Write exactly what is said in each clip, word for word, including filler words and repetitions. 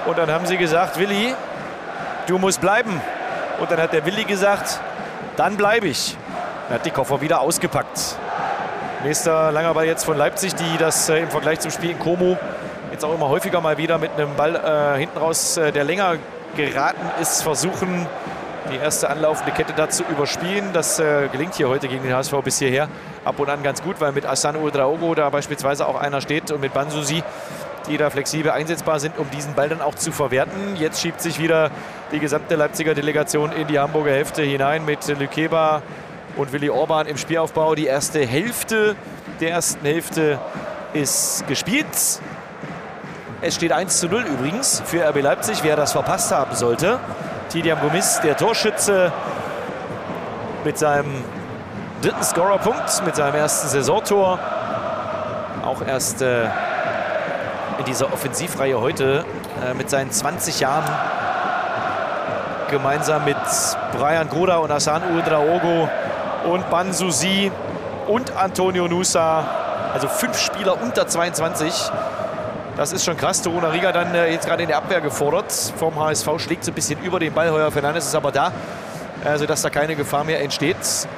Und dann haben sie gesagt, Willi, du musst bleiben. Und dann hat der Willi gesagt, dann bleibe ich. Er hat die Koffer wieder ausgepackt. Nächster langer Ball jetzt von Leipzig, die das äh, im Vergleich zum Spiel in Como jetzt auch immer häufiger mal wieder mit einem Ball äh, hinten raus, äh, der länger geraten ist, versuchen, die erste anlaufende Kette da zu überspielen. Das äh, gelingt hier heute gegen den H S V bis hierher ab und an ganz gut, weil mit Assan Ouedraogo da beispielsweise auch einer steht und mit Banzusi, die da flexibel einsetzbar sind, um diesen Ball dann auch zu verwerten. Jetzt schiebt sich wieder die gesamte Leipziger Delegation in die Hamburger Hälfte hinein mit Lükeba und Willi Orban im Spielaufbau. Die erste Hälfte der ersten Hälfte ist gespielt. Es steht eins zu null übrigens für R B Leipzig, wer das verpasst haben sollte. Tidiam Gomis, der Torschütze, mit seinem dritten Scorerpunkt, mit seinem ersten Saisontor. Auch erst äh, in dieser Offensivreihe heute äh, mit seinen zwanzig Jahren gemeinsam mit Brian Gruda und Assan Ouedraogo und Banzusi und Antonio Nusa. Also fünf Spieler unter zweiundzwanzig. Das ist schon krass. Torunariga dann äh, jetzt gerade in der Abwehr gefordert vom H S V. Schlägt so ein bisschen über den Ball. Heuer Fernandes ist aber da, äh, sodass da keine Gefahr mehr entsteht.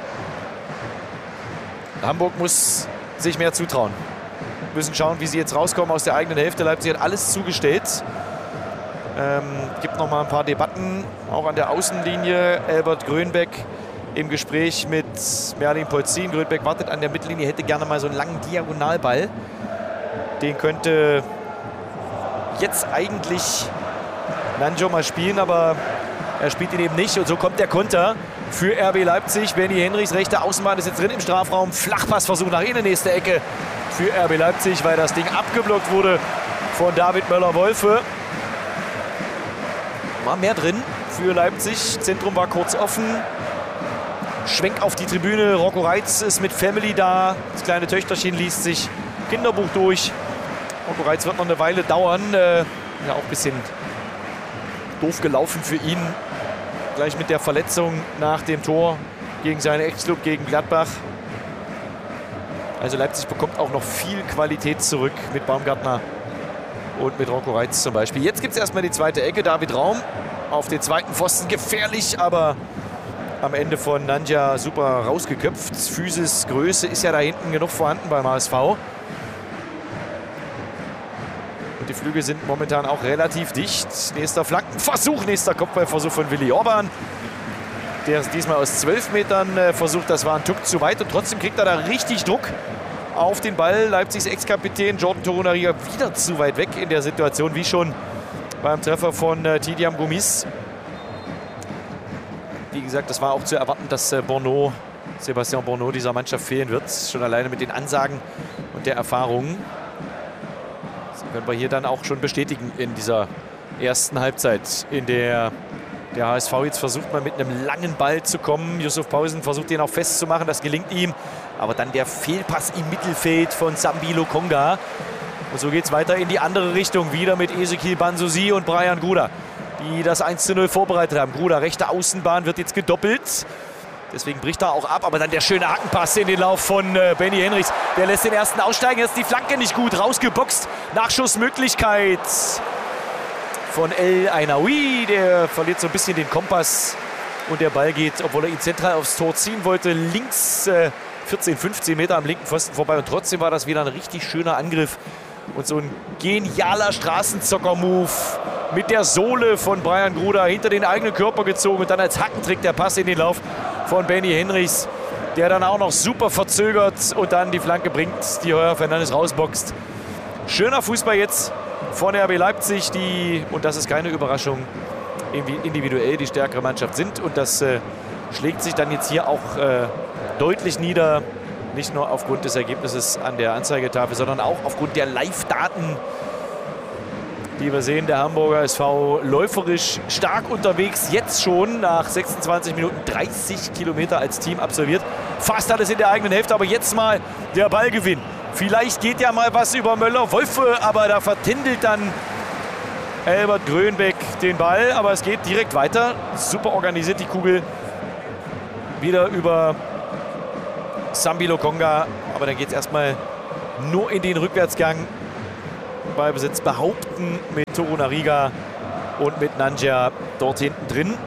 Hamburg muss sich mehr zutrauen. Müssen schauen, wie sie jetzt rauskommen aus der eigenen Hälfte. Leipzig hat alles zugestellt. Ähm, gibt noch mal ein paar Debatten, auch an der Außenlinie. Albert Grönbeck im Gespräch mit Merlin Polzin. Grönbeck wartet an der Mittellinie, hätte gerne mal so einen langen Diagonalball. Den könnte jetzt eigentlich Nanjo mal spielen, aber er spielt ihn eben nicht. Und so kommt der Konter für R B Leipzig. Benny Henrichs, rechte Außenbahn, ist jetzt drin im Strafraum. Flachpassversuch nach innen, nächste Ecke für R B Leipzig, weil das Ding abgeblockt wurde von David Möller-Wolfe. War mehr drin für Leipzig. Zentrum war kurz offen. Schwenk auf die Tribüne. Rocco Reitz ist mit Family da. Das kleine Töchterchen liest sich Kinderbuch durch. Rocco Reitz wird noch eine Weile dauern. Äh, ja, auch ein bisschen doof gelaufen für ihn. Gleich mit der Verletzung nach dem Tor gegen seinen Ex-Club, gegen Gladbach. Also Leipzig bekommt auch noch viel Qualität zurück mit Baumgartner und mit Rocco Reitz zum Beispiel. Jetzt gibt es erstmal die zweite Ecke. David Raum auf den zweiten Pfosten. Gefährlich, aber am Ende von Nanja super rausgeköpft. Physis, Größe ist ja da hinten genug vorhanden beim H S V. Und die Flügel sind momentan auch relativ dicht. Nächster Flankenversuch, nächster Kopfballversuch von Willi Orban. Der es diesmal aus zwölf Metern äh, versucht. Das war ein Tuck zu weit und trotzdem kriegt er da richtig Druck auf den Ball. Leipzigs Ex-Kapitän Jordan Torunariga wieder zu weit weg in der Situation, wie schon beim Treffer von äh, Tidiam Gomis. Wie gesagt, das war auch zu erwarten, dass äh, Borneau, Sebastian Borneau dieser Mannschaft fehlen wird. Schon alleine mit den Ansagen und der Erfahrung. Das können wir hier dann auch schon bestätigen in dieser ersten Halbzeit, in der der H S V jetzt versucht, mal mit einem langen Ball zu kommen. Yusuf Pausen versucht, den auch festzumachen. Das gelingt ihm. Aber dann der Fehlpass im Mittelfeld von Sambi Lokonga. Und so geht es weiter in die andere Richtung. Wieder mit Ezekiel Banzusi und Brian Gruda, die das eins zu null vorbereitet haben. Gruda, rechte Außenbahn, wird jetzt gedoppelt. Deswegen bricht er auch ab. Aber dann der schöne Hackenpass in den Lauf von äh, Benny Henrichs. Der lässt den ersten aussteigen. Jetzt die Flanke nicht gut. Rausgeboxt. Nachschussmöglichkeit von El Ainaoui, der verliert so ein bisschen den Kompass und der Ball geht, obwohl er ihn zentral aufs Tor ziehen wollte, links äh, vierzehn, fünfzehn Meter am linken Pfosten vorbei und trotzdem war das wieder ein richtig schöner Angriff und so ein genialer Straßenzocker-Move mit der Sohle von Brian Gruda hinter den eigenen Körper gezogen und dann als Hackentrick der Pass in den Lauf von Benny Henrichs, der dann auch noch super verzögert und dann die Flanke bringt, die Heuer Fernandes rausboxt. Schöner Fußball jetzt von R B Leipzig, die, und das ist keine Überraschung, individuell die stärkere Mannschaft sind. Und das äh, schlägt sich dann jetzt hier auch äh, deutlich nieder. Nicht nur aufgrund des Ergebnisses an der Anzeigetafel, sondern auch aufgrund der Live-Daten, die wir sehen. Der Hamburger S V läuferisch stark unterwegs. Jetzt schon nach sechsundzwanzig Minuten dreißig Kilometer als Team absolviert. Fast alles in der eigenen Hälfte, aber jetzt mal der Ballgewinn. Vielleicht geht ja mal was über Möller-Wolfe, aber da vertändelt dann Albert Grönbeck den Ball. Aber es geht direkt weiter. Super organisiert die Kugel. Wieder über Sambi Lokonga. Aber dann geht es erstmal nur in den Rückwärtsgang. Ballbesitz behaupten mit Torunariga. und mit Nangia dort hinten drin.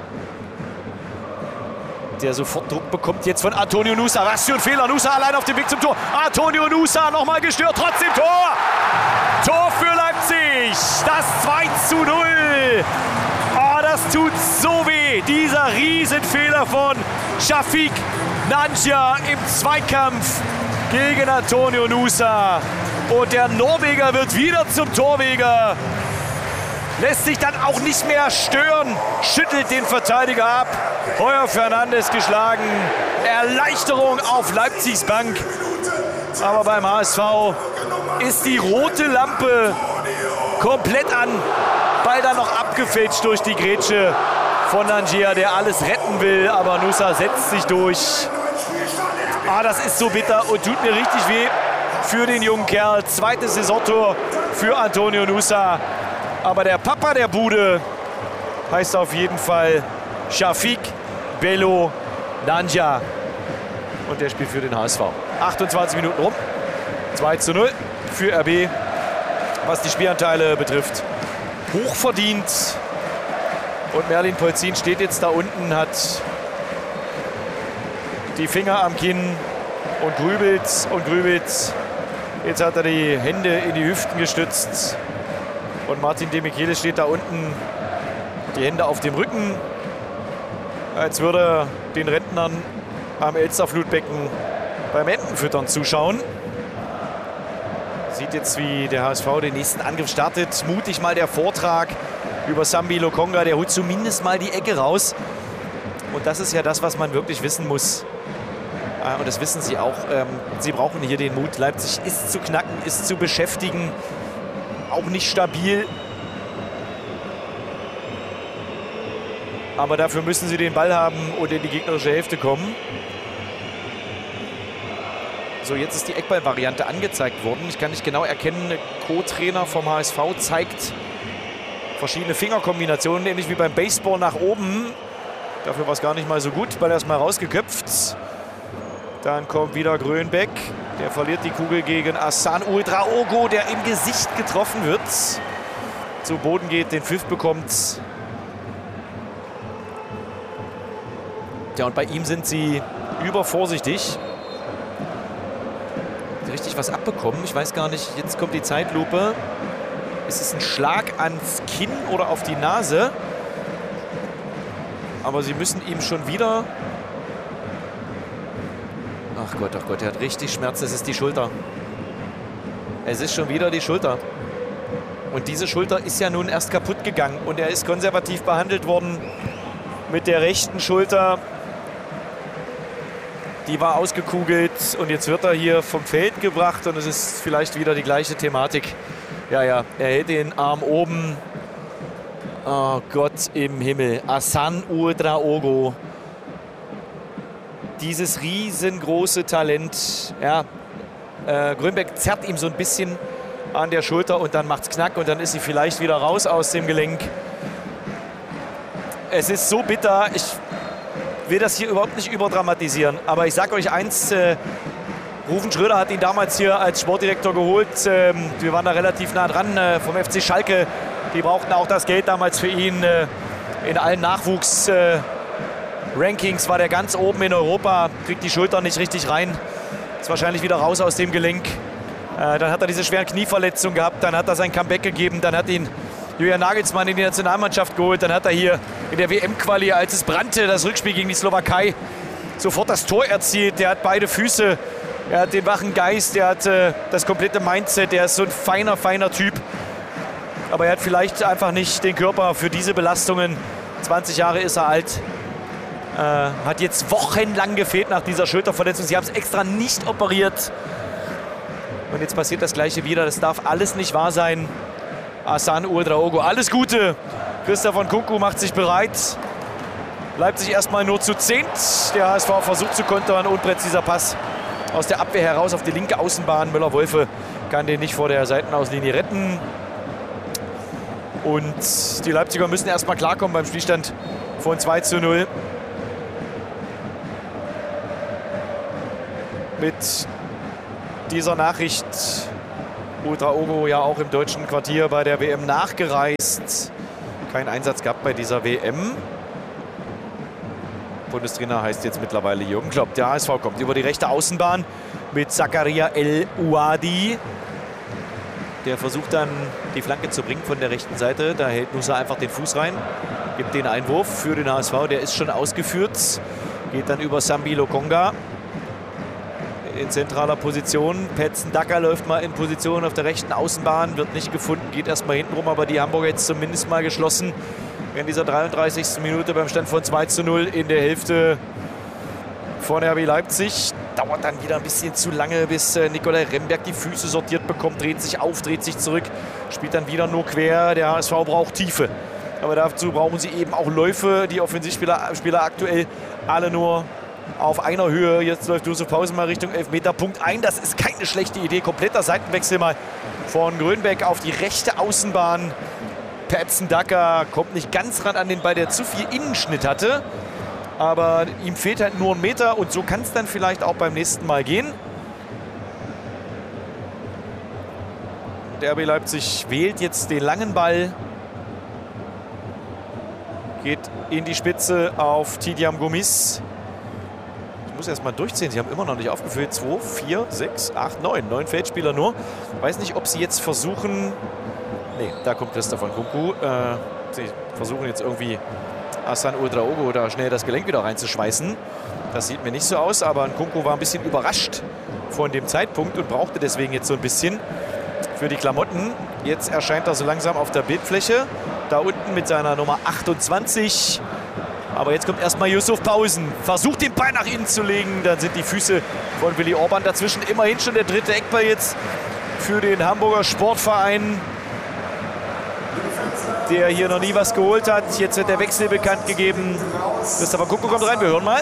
Der sofort Druck bekommt jetzt von Antonio Nusa. Was für ein Fehler. Nusa allein auf dem Weg zum Tor. Antonio Nusa nochmal gestört. Trotzdem Tor. Tor für Leipzig. Das zwei zu null. Oh, das tut so weh. Dieser Riesenfehler von Shafiq Nangia im Zweikampf gegen Antonio Nusa. Und der Norweger wird wieder zum Torweger. Lässt sich dann auch nicht mehr stören. Schüttelt den Verteidiger ab. Heuer Fernandes geschlagen. Erleichterung auf Leipzigs Bank. Aber beim H S V ist die rote Lampe komplett an. Ball dann noch abgefälscht durch die Grätsche von Nangia, der alles retten will. Aber Nusa setzt sich durch. Ah, das ist so bitter und tut mir richtig weh für den jungen Kerl. Zweites Saisontor für Antonio Nusa. Aber der Papa der Bude heißt auf jeden Fall Shafiq Bello Nangia. Und der spielt für den H S V. achtundzwanzig Minuten rum. zwei zu null für R B. Was die Spielanteile betrifft, hochverdient. Und Merlin Polzin steht jetzt da unten, hat die Finger am Kinn und grübelt und grübelt. Jetzt hat er die Hände in die Hüften gestützt. Und Martin de Michelis steht da unten, die Hände auf dem Rücken, als würde er den Rentnern am Elsterflutbecken beim Entenfüttern zuschauen. Sieht jetzt, wie der H S V den nächsten Angriff startet. Mutig mal der Vortrag über Sambi Lokonga. Der holt zumindest mal die Ecke raus. Und das ist ja das, was man wirklich wissen muss. Und das wissen sie auch. Sie brauchen hier den Mut. Leipzig ist zu knacken, ist zu beschäftigen. Auch nicht stabil. Aber dafür müssen sie den Ball haben und in die gegnerische Hälfte kommen. So, jetzt ist die Eckball-Variante angezeigt worden. Ich kann nicht genau erkennen, der Co-Trainer vom H S V zeigt verschiedene Fingerkombinationen, ähnlich wie beim Baseball nach oben. Dafür war es gar nicht mal so gut, Ball erstmal rausgeköpft. Dann kommt wieder Grönbeck. Der verliert die Kugel gegen Hassan Ouedraogo, der im Gesicht getroffen wird. Zu Boden geht, den Pfiff bekommt. Ja, und bei ihm sind sie übervorsichtig. Richtig was abbekommen. Ich weiß gar nicht, jetzt kommt die Zeitlupe. Ist es ein Schlag ans Kinn oder auf die Nase? Aber sie müssen ihm schon wieder... Ach Gott, ach Gott, er hat richtig Schmerzen. Es ist die Schulter. Es ist schon wieder die Schulter. Und diese Schulter ist ja nun erst kaputt gegangen. Und er ist konservativ behandelt worden mit der rechten Schulter. Die war ausgekugelt und jetzt wird er hier vom Feld gebracht und es ist vielleicht wieder die gleiche Thematik. Ja, ja, er hält den Arm oben. Oh Gott im Himmel. Hassan Ouedraogo. Dieses riesengroße Talent. Ja, äh, Grönbeck zerrt ihm so ein bisschen an der Schulter und dann macht's knack und dann ist sie vielleicht wieder raus aus dem Gelenk. Es ist so bitter. Ich will das hier überhaupt nicht überdramatisieren. Aber ich sage euch eins, äh, Rufen Schröder hat ihn damals hier als Sportdirektor geholt. Ähm, wir waren da relativ nah dran äh, vom F C Schalke. Die brauchten auch das Geld damals für ihn. Äh, in allen Nachwuchs-Rankings äh, war der ganz oben in Europa. Kriegt die Schulter nicht richtig rein. Ist wahrscheinlich wieder raus aus dem Gelenk. Äh, dann hat er diese schweren Knieverletzungen gehabt. Dann hat er sein Comeback gegeben. Dann hat ihn Julian Nagelsmann in die Nationalmannschaft geholt. Dann hat er hier in der W M-Quali, als es brannte, das Rückspiel gegen die Slowakei, sofort das Tor erzielt. Der hat beide Füße, er hat den wachen Geist, der hat äh, das komplette Mindset. Der ist so ein feiner, feiner Typ. Aber er hat vielleicht einfach nicht den Körper für diese Belastungen. zwanzig Jahre ist er alt. Äh, hat jetzt wochenlang gefehlt nach dieser Schulterverletzung. Sie haben es extra nicht operiert. Und jetzt passiert das Gleiche wieder. Das darf alles nicht wahr sein. Hassan Ouedraogo, alles Gute. Christoph Nkunku macht sich bereit. Leipzig erstmal nur zu zehnt. Der H S V versucht zu kontern. Unpräziser Pass aus der Abwehr heraus auf die linke Außenbahn. Müller-Wolfe kann den nicht vor der Seitenauslinie retten. Und die Leipziger müssen erstmal klarkommen beim Spielstand von zwei zu null. Mit dieser Nachricht Ouedraogo ja auch im deutschen Quartier bei der W M nachgereist. keinen Einsatz gehabt bei dieser W M. Bundestrainer heißt jetzt mittlerweile Jürgen Klopp. Der H S V kommt über die rechte Außenbahn mit Zakaria El Ouadi. Der versucht dann die Flanke zu bringen von der rechten Seite. Da hält Nusa einfach den Fuß rein, gibt den Einwurf für den H S V. Der ist schon ausgeführt. Geht dann über Sambi Lokonga in zentraler Position. Petzen Dacker läuft mal in Position auf der rechten Außenbahn. Wird nicht gefunden, geht erstmal hinten rum. Aber die Hamburger jetzt zumindest mal geschlossen. In dieser dreiunddreißigsten Minute beim Stand von zwei zu null in der Hälfte von R B Leipzig. Dauert dann wieder ein bisschen zu lange, bis äh, Nikolai Remberg die Füße sortiert bekommt, dreht sich auf, dreht sich zurück, spielt dann wieder nur quer. Der H S V braucht Tiefe. Aber dazu brauchen sie eben auch Läufe. Die Offensivspieler Spieler aktuell alle nur auf einer Höhe. Jetzt läuft Josef Pausen mal Richtung Elfmeterpunkt ein. Das ist keine schlechte Idee. Kompletter Seitenwechsel mal von Grönbeck auf die rechte Außenbahn. Petzen Dacker kommt nicht ganz ran an den Ball, der zu viel Innenschnitt hatte. Aber ihm fehlt halt nur ein Meter und so kann es dann vielleicht auch beim nächsten Mal gehen. Der R B Leipzig wählt jetzt den langen Ball. Geht in die Spitze auf Tidiam Gomis. Ich muss erst mal durchzählen, sie haben immer noch nicht aufgefüllt. zwei, vier, sechs, acht, neun. Neun Feldspieler nur. Weiß nicht, ob sie jetzt versuchen... Nee, da kommt Christopher Nkunku. Äh, sie versuchen jetzt irgendwie Hassan Ouedraogo da schnell das Gelenk wieder reinzuschweißen. Das sieht mir nicht so aus, aber Nkunku war ein bisschen überrascht von dem Zeitpunkt und brauchte deswegen jetzt so ein bisschen für die Klamotten. Jetzt erscheint er so langsam auf der Bildfläche. Da unten mit seiner Nummer achtundzwanzig. Aber jetzt kommt erstmal Yusuf Pausen. Versucht den Ball nach innen zu legen. Dann sind die Füße von Willi Orban dazwischen. Immerhin schon der dritte Eckball jetzt für den Hamburger Sportverein, der hier noch nie was geholt hat. Jetzt wird der Wechsel bekannt gegeben. Christopher Nkunku kommt rein, wir hören mal.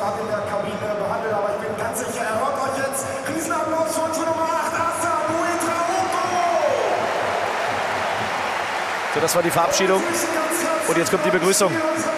So, das war die Verabschiedung. Und jetzt kommt die Begrüßung.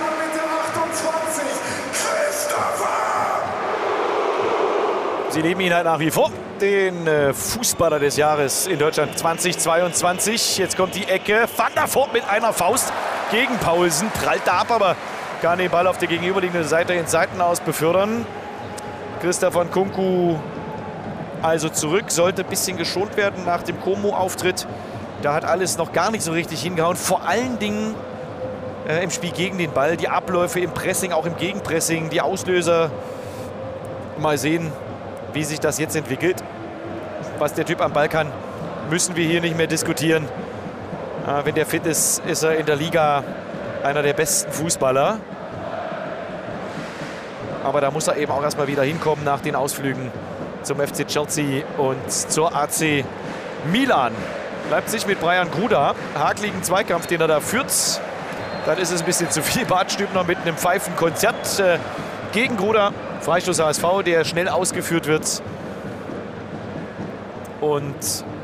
Sie lieben ihn halt nach wie vor. Den äh, Fußballer des Jahres in Deutschland zweitausendzweiundzwanzig. Jetzt kommt die Ecke. Van der Voort mit einer Faust gegen Paulsen. Prallt da ab, aber kann den Ball auf der gegenüberliegenden Seite ins Seitenaus befördern. Christopher Nkunku also zurück. Sollte ein bisschen geschont werden nach dem Como-Auftritt. Da hat alles noch gar nicht so richtig hingehauen. Vor allen Dingen äh, im Spiel gegen den Ball. Die Abläufe im Pressing, auch im Gegenpressing. Die Auslöser. Mal sehen, wie sich das jetzt entwickelt. Was der Typ am Ball kann, müssen wir hier nicht mehr diskutieren. Äh, wenn der fit ist, ist er in der Liga einer der besten Fußballer. Aber da muss er eben auch erstmal wieder hinkommen nach den Ausflügen zum F C Chelsea und zur A C Milan. Leipzig mit Brian Gruda. Hakligen Zweikampf, den er da führt. Dann ist es ein bisschen zu viel. Bart Stübner mit einem Pfeifenkonzert äh, gegen Gruda. Freistoß H S V, der schnell ausgeführt wird. Und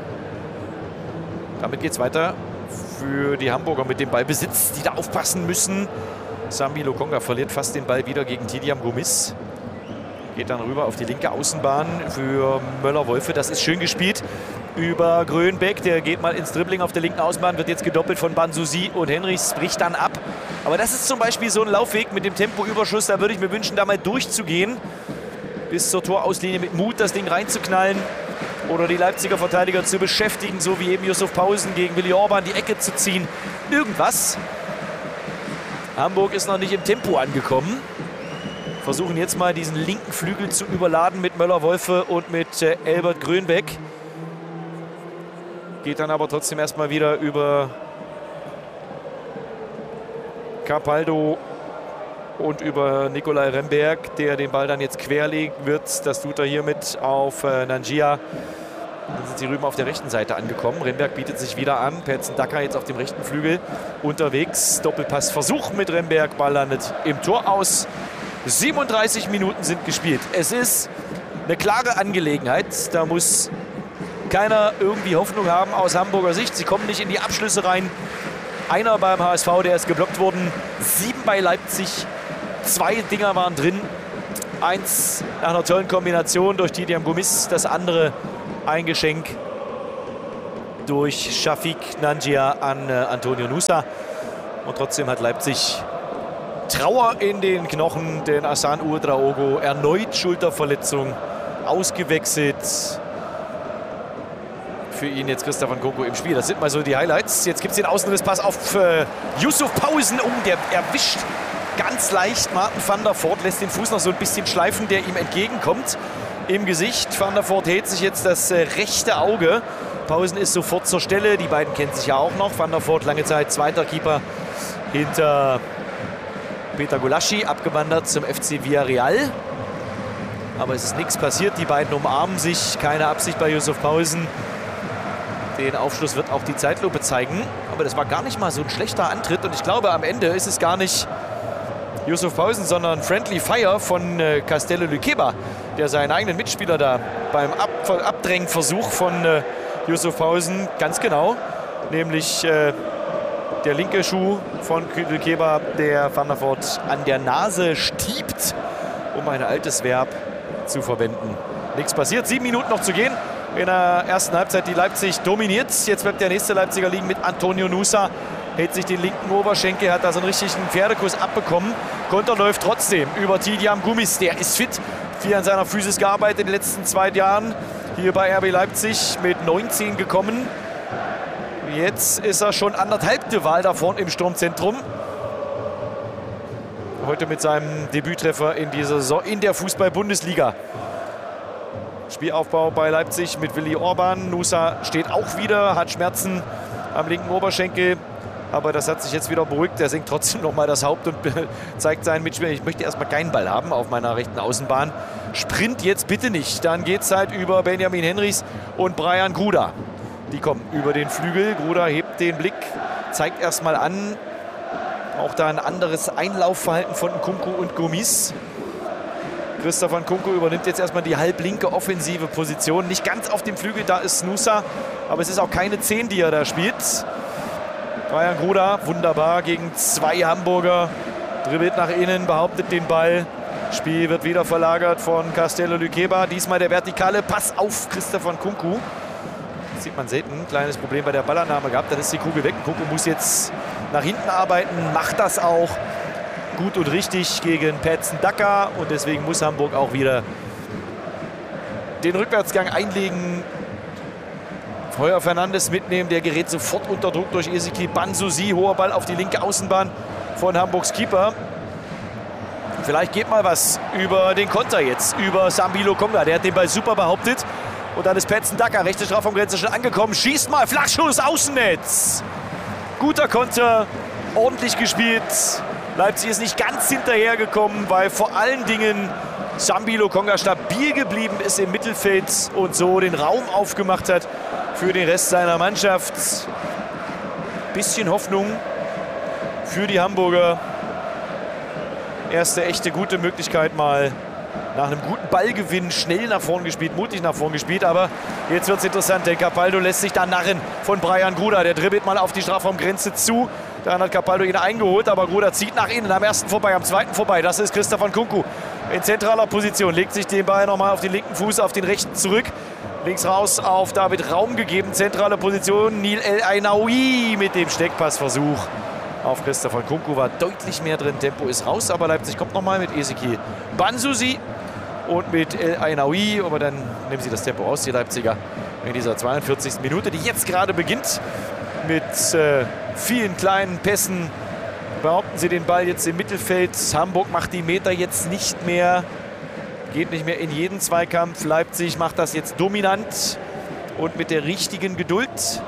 damit geht es weiter für die Hamburger mit dem Ballbesitz, die da aufpassen müssen. Sambi Lokonga verliert fast den Ball wieder gegen Tidiam Gomis. Geht dann rüber auf die linke Außenbahn für Möller-Wolfe. Das ist schön gespielt über Grönbeck. Der geht mal ins Dribbling auf der linken Außenbahn, wird jetzt gedoppelt von Banzusi und Henrichs bricht dann ab. Aber das ist zum Beispiel so ein Laufweg mit dem Tempoüberschuss. Da würde ich mir wünschen, da mal durchzugehen. Bis zur Torauslinie mit Mut das Ding reinzuknallen. Oder die Leipziger Verteidiger zu beschäftigen, so wie eben Yusuf Pausen gegen Willi Orban, die Ecke zu ziehen. Irgendwas. Hamburg ist noch nicht im Tempo angekommen. Versuchen jetzt mal diesen linken Flügel zu überladen mit Möller-Wolfe und mit äh, Elbert Grönbeck. Geht dann aber trotzdem erstmal wieder über Capaldo und über Nikolai Remberg, der den Ball dann jetzt querlegen wird. Das tut er hiermit auf äh, Nangia. Dann sind sie rüben auf der rechten Seite angekommen. Remberg bietet sich wieder an. Petzen Dacker jetzt auf dem rechten Flügel unterwegs. Doppelpassversuch mit Remberg. Ball landet im Tor aus. siebenunddreißig Minuten sind gespielt. Es ist eine klare Angelegenheit. Da muss keiner irgendwie Hoffnung haben aus Hamburger Sicht. Sie kommen nicht in die Abschlüsse rein. Einer beim H S V, der ist geblockt worden. Sieben bei Leipzig. Zwei Dinger waren drin. Eins nach einer tollen Kombination durch Tidiam Gomis. Das andere ein Geschenk durch Shafiq Nangia an äh, Antonio Nusa. Und trotzdem hat Leipzig Trauer in den Knochen, denn Hassan Ouedraogo erneut Schulterverletzung, ausgewechselt. Für ihn jetzt Christopher Nkunku im Spiel. Das sind mal so die Highlights. Jetzt gibt es den Außenrisspass auf äh, Yusuf Pausen. Oh, der erwischt ganz leicht Martin van der Voort, lässt den Fuß noch so ein bisschen schleifen, der ihm entgegenkommt im Gesicht. Van der Voort hält sich jetzt das äh, rechte Auge. Pausen ist sofort zur Stelle. Die beiden kennen sich ja auch noch. Van der Voort lange Zeit zweiter Keeper hinter Peter Gulaschi, abgewandert zum F C Villarreal. Aber es ist nichts passiert. Die beiden umarmen sich. Keine Absicht bei Yusuf Pausen. Den Aufschluss wird auch die Zeitlupe zeigen. Aber das war gar nicht mal so ein schlechter Antritt. Und ich glaube, am Ende ist es gar nicht Yusuf Pausen, sondern Friendly Fire von äh, Castello Luqueba, der seinen eigenen Mitspieler da beim Ab Abdrängversuch von äh, Yusuf Pausen, ganz genau, nämlich äh, der linke Schuh von Luqueba, der Van der Voort an der Nase stiebt, um ein altes Verb zu verwenden. Nichts passiert, sieben Minuten noch zu gehen. In der ersten Halbzeit, die Leipzig dominiert. Jetzt bleibt der nächste Leipziger liegen mit Antonio Nusa. Hält sich den linken Oberschenkel, hat da so einen richtigen Pferdekuss abbekommen. Konter läuft trotzdem über Tidiam Gumis. Der ist fit, viel an seiner Physis gearbeitet in den letzten zwei Jahren. Hier bei R B Leipzig mit neunzehn gekommen. Jetzt ist er schon anderthalbte Wahl da vorne im Sturmzentrum. Heute mit seinem Debüttreffer in dieser Saison in der Fußball-Bundesliga. Spielaufbau bei Leipzig mit Willi Orban. Nusa steht auch wieder, hat Schmerzen am linken Oberschenkel. Aber das hat sich jetzt wieder beruhigt. Er senkt trotzdem noch mal das Haupt und zeigt seinen Mitspielern, ich möchte erstmal keinen Ball haben auf meiner rechten Außenbahn. Sprint jetzt bitte nicht. Dann geht es halt über Benjamin Henrichs und Brian Gruda. Die kommen über den Flügel. Gruda hebt den Blick, zeigt erstmal an. Auch da ein anderes Einlaufverhalten von Nkunku und Gomis. Christopher Nkunku übernimmt jetzt erstmal die halblinke offensive Position. Nicht ganz auf dem Flügel, da ist Nusa. Aber es ist auch keine zehn, die er da spielt. Brian Gruda, wunderbar gegen zwei Hamburger. Dribbelt nach innen, behauptet den Ball. Spiel wird wieder verlagert von Castello Luqueba. Diesmal der vertikale Pass auf Christopher Nkunku. Das sieht man selten. Kleines Problem bei der Ballannahme gehabt. Dann ist die Kugel weg. Nkunku muss jetzt nach hinten arbeiten. Macht das auch gut und richtig gegen Patson Daka. Und deswegen muss Hamburg auch wieder den Rückwärtsgang einlegen. Heuer Fernandes mitnehmen, der gerät sofort unter Druck durch Ezequiel Banzusi. Hoher Ball auf die linke Außenbahn von Hamburgs Keeper. Vielleicht geht mal was über den Konter jetzt, über Sambi Lokonga. Der hat den Ball super behauptet. Und dann ist Patson Daka, rechte Strafraumgrenze schon angekommen. Schießt mal, Flachschuss, Außennetz. Guter Konter, ordentlich gespielt. Leipzig ist nicht ganz hinterhergekommen, weil vor allen Dingen Sambi Lokonga stabil geblieben ist im Mittelfeld und so den Raum aufgemacht hat für den Rest seiner Mannschaft. Bisschen Hoffnung für die Hamburger. Erste echte gute Möglichkeit mal nach einem guten Ballgewinn schnell nach vorn gespielt, mutig nach vorn gespielt. Aber jetzt wird es interessant, denn Capaldo lässt sich da narren von Brian Gruda. Der dribbelt mal auf die Strafraumgrenze zu. Dann hat Capaldo ihn eingeholt, aber Gruda zieht nach innen. Am ersten vorbei, am zweiten vorbei. Das ist Christopher Nkunku in zentraler Position. Legt sich den Ball nochmal auf den linken Fuß, auf den rechten zurück. Links raus auf David Raum gegeben. Zentrale Position. Nil El Ainaoui mit dem Steckpassversuch auf Christopher Nkunku. War deutlich mehr drin. Tempo ist raus, aber Leipzig kommt nochmal mit Ezequiel Banzusi und mit El Ainaoui. Aber dann nehmen sie das Tempo aus, die Leipziger, in dieser zweiundvierzigsten Minute, die jetzt gerade beginnt. Mit äh, vielen kleinen Pässen behaupten sie den Ball jetzt im Mittelfeld. Hamburg macht die Meter jetzt nicht mehr. Geht nicht mehr in jeden Zweikampf. Leipzig macht das jetzt dominant und mit der richtigen Geduld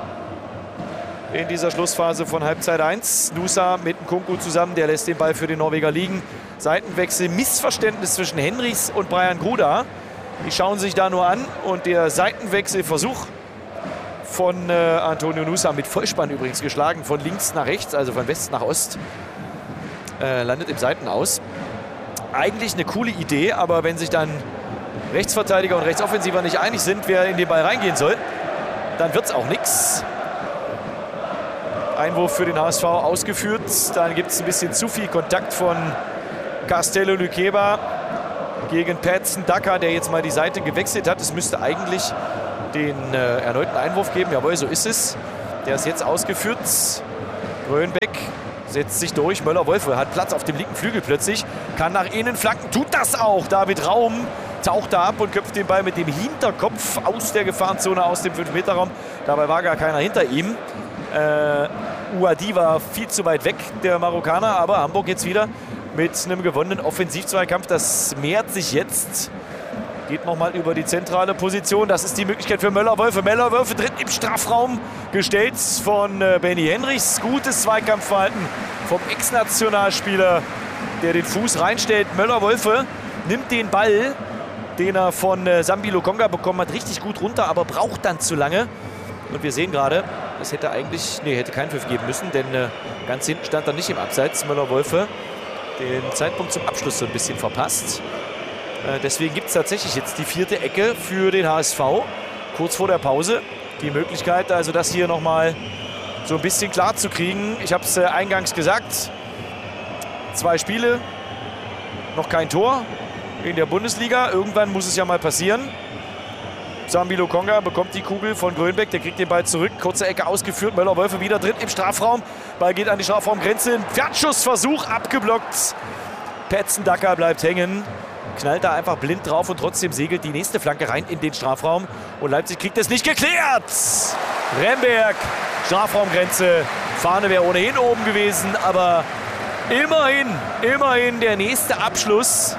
in dieser Schlussphase von Halbzeit eins. Nusa mit Nkunku zusammen, der lässt den Ball für den Norweger liegen. Seitenwechsel, Missverständnis zwischen Henrichs und Brian Gruda. Die schauen sich da nur an und der Seitenwechselversuch von äh, Antonio Nusa, mit Vollspann übrigens geschlagen, von links nach rechts, also von West nach Ost, äh, landet im Seitenaus. Eigentlich eine coole Idee, aber wenn sich dann Rechtsverteidiger und Rechtsoffensiver nicht einig sind, wer in den Ball reingehen soll, dann wird es auch nichts. Einwurf für den H S V ausgeführt. Dann gibt es ein bisschen zu viel Kontakt von Castello Luqueba gegen Patson Daka, der jetzt mal die Seite gewechselt hat. Es müsste eigentlich den äh, erneuten Einwurf geben. Jawohl, so ist es. Der ist jetzt ausgeführt. Grönbeck setzt sich durch. Möller-Wolfe hat Platz auf dem linken Flügel plötzlich, kann nach innen flanken, tut das auch. David Raum taucht da ab und köpft den Ball mit dem Hinterkopf aus der Gefahrenzone, aus dem fünf Meter Raum. Dabei war gar keiner hinter ihm. Äh, Ouadi war viel zu weit weg, der Marokkaner, aber Hamburg jetzt wieder mit einem gewonnenen Offensivzweikampf. Das mehrt sich jetzt. Geht nochmal über die zentrale Position. Das ist die Möglichkeit für Möller-Wolfe. Möller-Wolfe tritt im Strafraum, gestellt von äh, Benny Henrichs. Gutes Zweikampfverhalten vom Ex-Nationalspieler, der den Fuß reinstellt. Möller-Wolfe nimmt den Ball, den er von äh, Sambi Lokonga bekommen hat, richtig gut runter, aber braucht dann zu lange. Und wir sehen gerade, es hätte eigentlich, nee, hätte keinen Pfiff geben müssen, denn äh, ganz hinten stand er nicht im Abseits. Möller-Wolfe den Zeitpunkt zum Abschluss so ein bisschen verpasst. Äh, deswegen gibt es tatsächlich jetzt die vierte Ecke für den H S V. Kurz vor der Pause. Die Möglichkeit, also das hier nochmal so ein bisschen klar zu kriegen. Ich habe es äh, eingangs gesagt. Zwei Spiele, noch kein Tor in der Bundesliga. Irgendwann muss es ja mal passieren. Sambi Lokonga bekommt die Kugel von Grönbeck, der kriegt den Ball zurück. Kurze Ecke ausgeführt, Möller-Wolfe wieder drin im Strafraum. Ball geht an die Strafraumgrenze. Fernschussversuch abgeblockt. Petzen Dacker bleibt hängen. Knallt da einfach blind drauf und trotzdem segelt die nächste Flanke rein in den Strafraum. Und Leipzig kriegt es nicht geklärt. Remberg, Strafraumgrenze. Fahne wäre ohnehin oben gewesen, aber immerhin, immerhin der nächste Abschluss.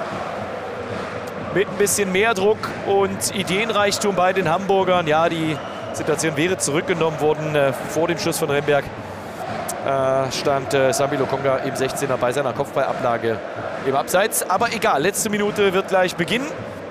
Mit ein bisschen mehr Druck und Ideenreichtum bei den Hamburgern. Ja, die Situation wäre zurückgenommen worden. Äh, vor dem Schuss von Remberg äh, stand äh, Sambi Lokonga im sechzehner bei seiner Kopfballablage im Abseits. Aber egal, letzte Minute wird gleich beginnen.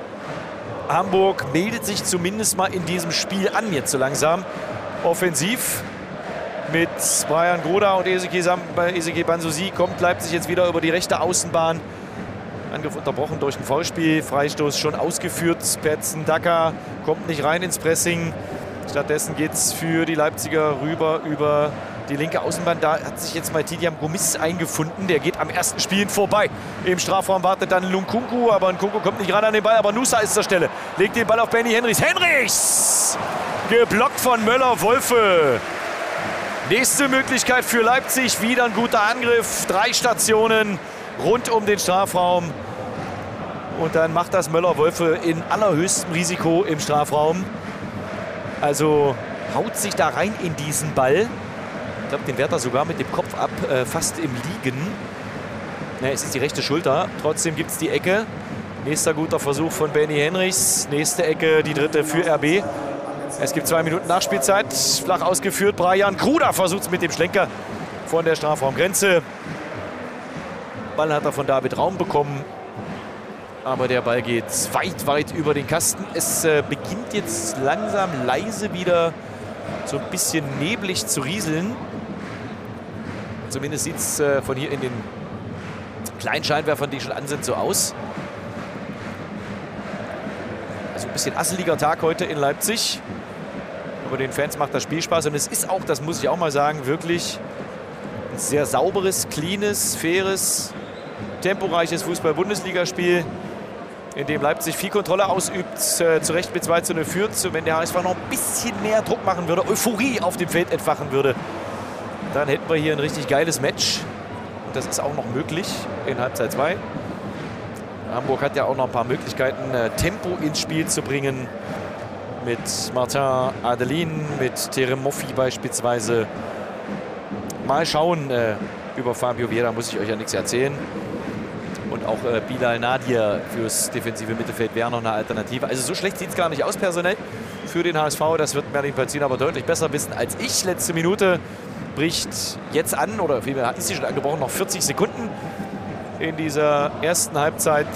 Hamburg meldet sich zumindest mal in diesem Spiel an, jetzt so langsam. Offensiv mit Brian Groda und Ezequiel Bansouzi kommt Leipzig jetzt wieder über die rechte Außenbahn. Angriff unterbrochen durch ein Foulspiel, Freistoß schon ausgeführt. Petzen Dacker kommt nicht rein ins Pressing. Stattdessen geht es für die Leipziger rüber über die linke Außenbahn. Da hat sich jetzt mal Tidiam Gomis eingefunden. Der geht am ersten Spielen vorbei. Im Strafraum wartet dann Nkunku, aber Nkunku kommt nicht ran an den Ball. Aber Nusa ist zur Stelle. Legt den Ball auf Benny Henrichs. Henrichs! Geblockt von Möller-Wolfe. Nächste Möglichkeit für Leipzig. Wieder ein guter Angriff. Drei Stationen rund um den Strafraum. Und dann macht das Möller-Wolfe in allerhöchstem Risiko im Strafraum. Also haut sich da rein in diesen Ball. Ich glaube, den wehrt er sogar mit dem Kopf ab, äh, fast im Liegen. Ja, es ist die rechte Schulter. Trotzdem gibt es die Ecke. Nächster guter Versuch von Benny Henrichs. Nächste Ecke, die dritte für R B. Es gibt zwei Minuten Nachspielzeit. Flach ausgeführt. Brian Gruda versucht es mit dem Schlenker von der Strafraumgrenze. Ball hat er von David Raum bekommen. Aber der Ball geht weit, weit über den Kasten. Es äh, beginnt jetzt langsam leise wieder so ein bisschen neblig zu rieseln. Zumindest sieht es äh, von hier in den kleinen Scheinwerfern, die schon an sind, so aus. Also ein bisschen asseliger Tag heute in Leipzig. Aber den Fans macht das Spiel Spaß. Und es ist auch, das muss ich auch mal sagen, wirklich ein sehr sauberes, cleanes, faires, temporeiches Fußball-Bundesligaspiel, in dem Leipzig viel Kontrolle ausübt, äh, zu Recht mit zwei zu null führt. Wenn der H S V noch ein bisschen mehr Druck machen würde, Euphorie auf dem Feld entfachen würde, dann hätten wir hier ein richtig geiles Match. Und das ist auch noch möglich in Halbzeit zwei. Hamburg hat ja auch noch ein paar Möglichkeiten, äh, Tempo ins Spiel zu bringen. Mit Martin Adelin, mit Terem Moffi beispielsweise. Mal schauen, äh, über Fabio Vieira muss ich euch ja nichts erzählen. Und auch äh, Bilal Nadir fürs defensive Mittelfeld wäre noch eine Alternative. Also so schlecht sieht es gar nicht aus personell für den H S V. Das wird Merlin Palzin aber deutlich besser wissen als ich. Letzte Minute bricht jetzt an, oder vielmehr ist sie schon angebrochen, noch vierzig Sekunden in dieser ersten Halbzeit,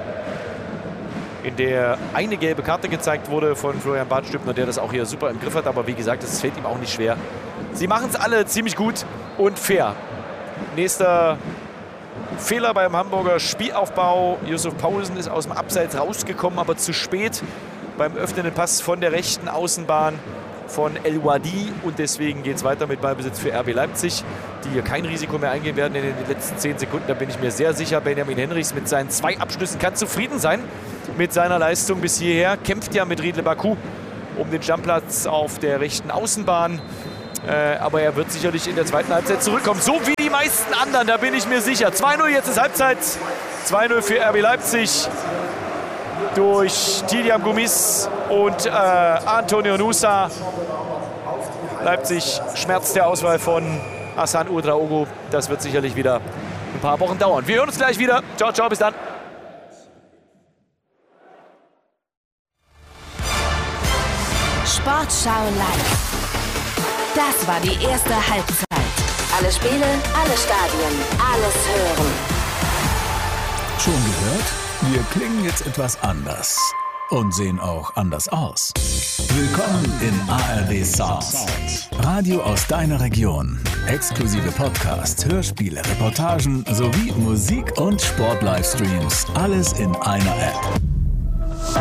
in der eine gelbe Karte gezeigt wurde von Florian Badstübner, der das auch hier super im Griff hat. Aber wie gesagt, es fällt ihm auch nicht schwer. Sie machen es alle ziemlich gut und fair. Nächster Fehler beim Hamburger Spielaufbau. Yusuf Paulsen ist aus dem Abseits rausgekommen, aber zu spät beim öffnenden Pass von der rechten Außenbahn von El Ouadi. Und deswegen geht es weiter mit Ballbesitz für R B Leipzig, die hier kein Risiko mehr eingehen werden in den letzten zehn Sekunden. Da bin ich mir sehr sicher. Benjamin Henrichs mit seinen zwei Abschlüssen kann zufrieden sein mit seiner Leistung bis hierher. Kämpft ja mit Riedle Baku um den Stammplatz auf der rechten Außenbahn. Äh, aber er wird sicherlich in der zweiten Halbzeit zurückkommen. So wie die meisten anderen, da bin ich mir sicher. zwei null, jetzt ist Halbzeit. zwei null für R B Leipzig. Durch Tidiam Gomis und äh, Antonio Nusa. Leipzig schmerzt der Auswahl von Hassan Ouedraogo. Das wird sicherlich wieder ein paar Wochen dauern. Wir hören uns gleich wieder. Ciao, ciao, bis dann. Sportschau live. Das war die erste Halbzeit. Alle Spiele, alle Stadien, alles hören. Schon gehört? Wir klingen jetzt etwas anders und sehen auch anders aus. Willkommen in A R D Sounds. Radio aus deiner Region. Exklusive Podcasts, Hörspiele, Reportagen sowie Musik- und Sport-Livestreams. Alles in einer App.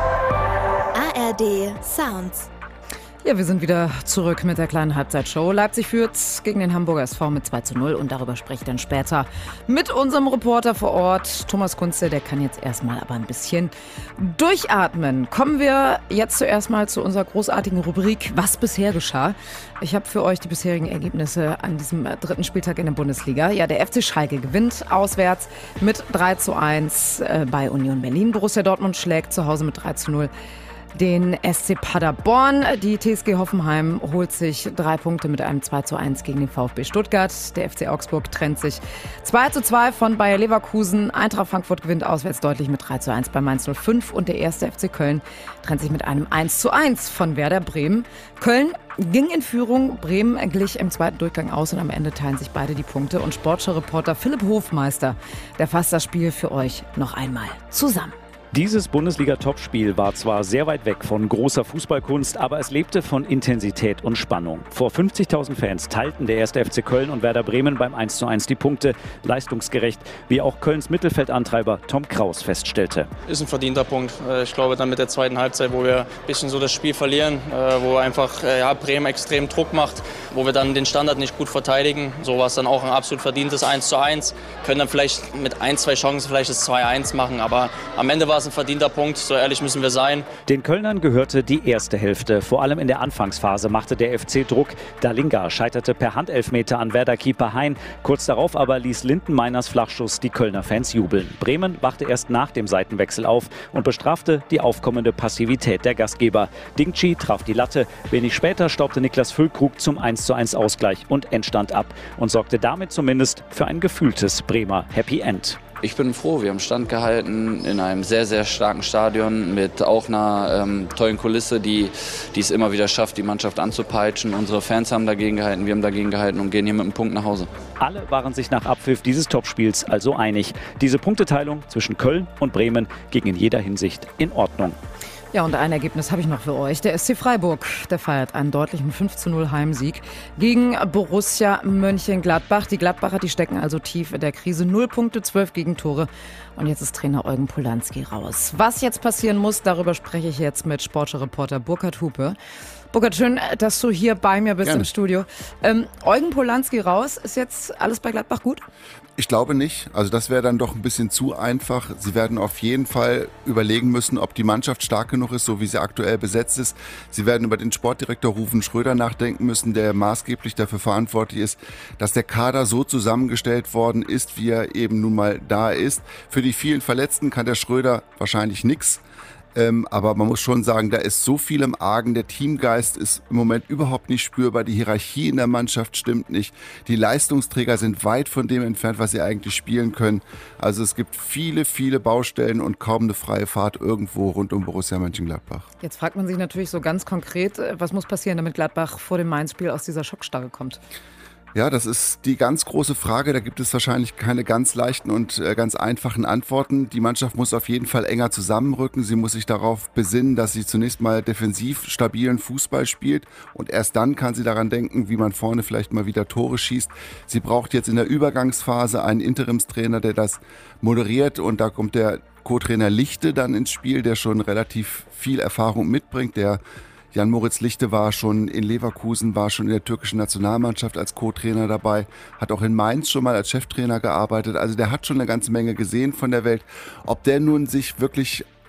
A R D Sounds. Ja, wir sind wieder zurück mit der kleinen Halbzeitshow. Leipzig führt gegen den Hamburger S V mit zwei zu null und darüber spreche ich dann später mit unserem Reporter vor Ort, Thomas Kunze. Der kann jetzt erstmal aber ein bisschen durchatmen. Kommen wir jetzt zuerst mal zu unserer großartigen Rubrik Was bisher geschah. Ich habe für euch die bisherigen Ergebnisse an diesem dritten Spieltag in der Bundesliga. Ja, der F C Schalke gewinnt auswärts mit drei zu eins bei Union Berlin. Borussia Dortmund schlägt zu Hause mit drei zu null den S C Paderborn. Die T S G Hoffenheim holt sich drei Punkte mit einem zwei zu eins gegen den VfB Stuttgart. Der F C Augsburg trennt sich zwei zu zwei von Bayer Leverkusen. Eintracht Frankfurt gewinnt auswärts deutlich mit drei zu eins bei Mainz null fünf. Und der erste F C Köln trennt sich mit einem eins zu eins von Werder Bremen. Köln ging in Führung, Bremen glich im zweiten Durchgang aus und am Ende teilen sich beide die Punkte. Und Sportschau-Reporter Philipp Hofmeister, der fasst das Spiel für euch noch einmal zusammen. Dieses Bundesliga-Topspiel war zwar sehr weit weg von großer Fußballkunst, aber es lebte von Intensität und Spannung. Vor fünfzigtausend Fans teilten der erste F C Köln und Werder Bremen beim eins zu eins die Punkte, leistungsgerecht, wie auch Kölns Mittelfeldantreiber Tom Kraus feststellte. Ist ein verdienter Punkt. Ich glaube, dann mit der zweiten Halbzeit, wo wir ein bisschen so das Spiel verlieren, wo einfach ja, Bremen extrem Druck macht, wo wir dann den Standard nicht gut verteidigen. So war es dann auch ein absolut verdientes eins zu eins. Können dann vielleicht mit ein, zwei Chancen vielleicht das zwei eins machen, aber am Ende war es ein verdienter Punkt, so ehrlich müssen wir sein. Den Kölnern gehörte die erste Hälfte. Vor allem in der Anfangsphase machte der F C Druck. Dalinga scheiterte per Handelfmeter an Werder-Keeper Hein. Kurz darauf aber ließ Lindenmeiners Flachschuss die Kölner Fans jubeln. Bremen wachte erst nach dem Seitenwechsel auf und bestrafte die aufkommende Passivität der Gastgeber. Dingchi traf die Latte. Wenig später staubte Niklas Füllkrug zum eins zu eins Ausgleich und Endstand ab und sorgte damit zumindest für ein gefühltes Bremer Happy End. Ich bin froh, wir haben standgehalten in einem sehr, sehr starken Stadion mit auch einer ähm, tollen Kulisse, die, die es immer wieder schafft, die Mannschaft anzupeitschen. Unsere Fans haben dagegen gehalten, wir haben dagegen gehalten und gehen hier mit einem Punkt nach Hause. Alle waren sich nach Abpfiff dieses Topspiels also einig. Diese Punkteteilung zwischen Köln und Bremen ging in jeder Hinsicht in Ordnung. Ja, und ein Ergebnis habe ich noch für euch. Der S C Freiburg, der feiert einen deutlichen fünf zu null Heimsieg gegen Borussia Mönchengladbach. Die Gladbacher, die stecken also tief in der Krise. Null Punkte, zwölf Gegentore. Und jetzt ist Trainer Eugen Polanski raus. Was jetzt passieren muss, darüber spreche ich jetzt mit Sportreporter Burkhard Hupe. Burkhard, schön, dass du hier bei mir bist. Gerne. Im Studio. Ähm, Eugen Polanski raus, ist jetzt alles bei Gladbach gut? Ich glaube nicht. Also das wäre dann doch ein bisschen zu einfach. Sie werden auf jeden Fall überlegen müssen, ob die Mannschaft stark genug ist, so wie sie aktuell besetzt ist. Sie werden über den Sportdirektor Ruven Schröder nachdenken müssen, der maßgeblich dafür verantwortlich ist, dass der Kader so zusammengestellt worden ist, wie er eben nun mal da ist. Für die vielen Verletzten kann der Schröder wahrscheinlich nichts. Ähm, aber man muss schon sagen, da ist so viel im Argen. Der Teamgeist ist im Moment überhaupt nicht spürbar. Die Hierarchie in der Mannschaft stimmt nicht. Die Leistungsträger sind weit von dem entfernt, was sie eigentlich spielen können. Also es gibt viele, viele Baustellen und kaum eine freie Fahrt irgendwo rund um Borussia Mönchengladbach. Jetzt fragt man sich natürlich so ganz konkret, was muss passieren, damit Gladbach vor dem Mainz-Spiel aus dieser Schockstarre kommt? Ja, das ist die ganz große Frage. Da gibt es wahrscheinlich keine ganz leichten und äh, ganz einfachen Antworten. Die Mannschaft muss auf jeden Fall enger zusammenrücken. Sie muss sich darauf besinnen, dass sie zunächst mal defensiv stabilen Fußball spielt. Und erst dann kann sie daran denken, wie man vorne vielleicht mal wieder Tore schießt. Sie braucht jetzt in der Übergangsphase einen Interimstrainer, der das moderiert. Und da kommt der Co-Trainer Lichte dann ins Spiel, der schon relativ viel Erfahrung mitbringt, der Jan-Moritz Lichte war schon in Leverkusen, war schon in der türkischen Nationalmannschaft als Co-Trainer dabei, hat auch in Mainz schon mal als Cheftrainer gearbeitet. Also der hat schon eine ganze Menge gesehen von der Welt. Ob der nun sich wirklich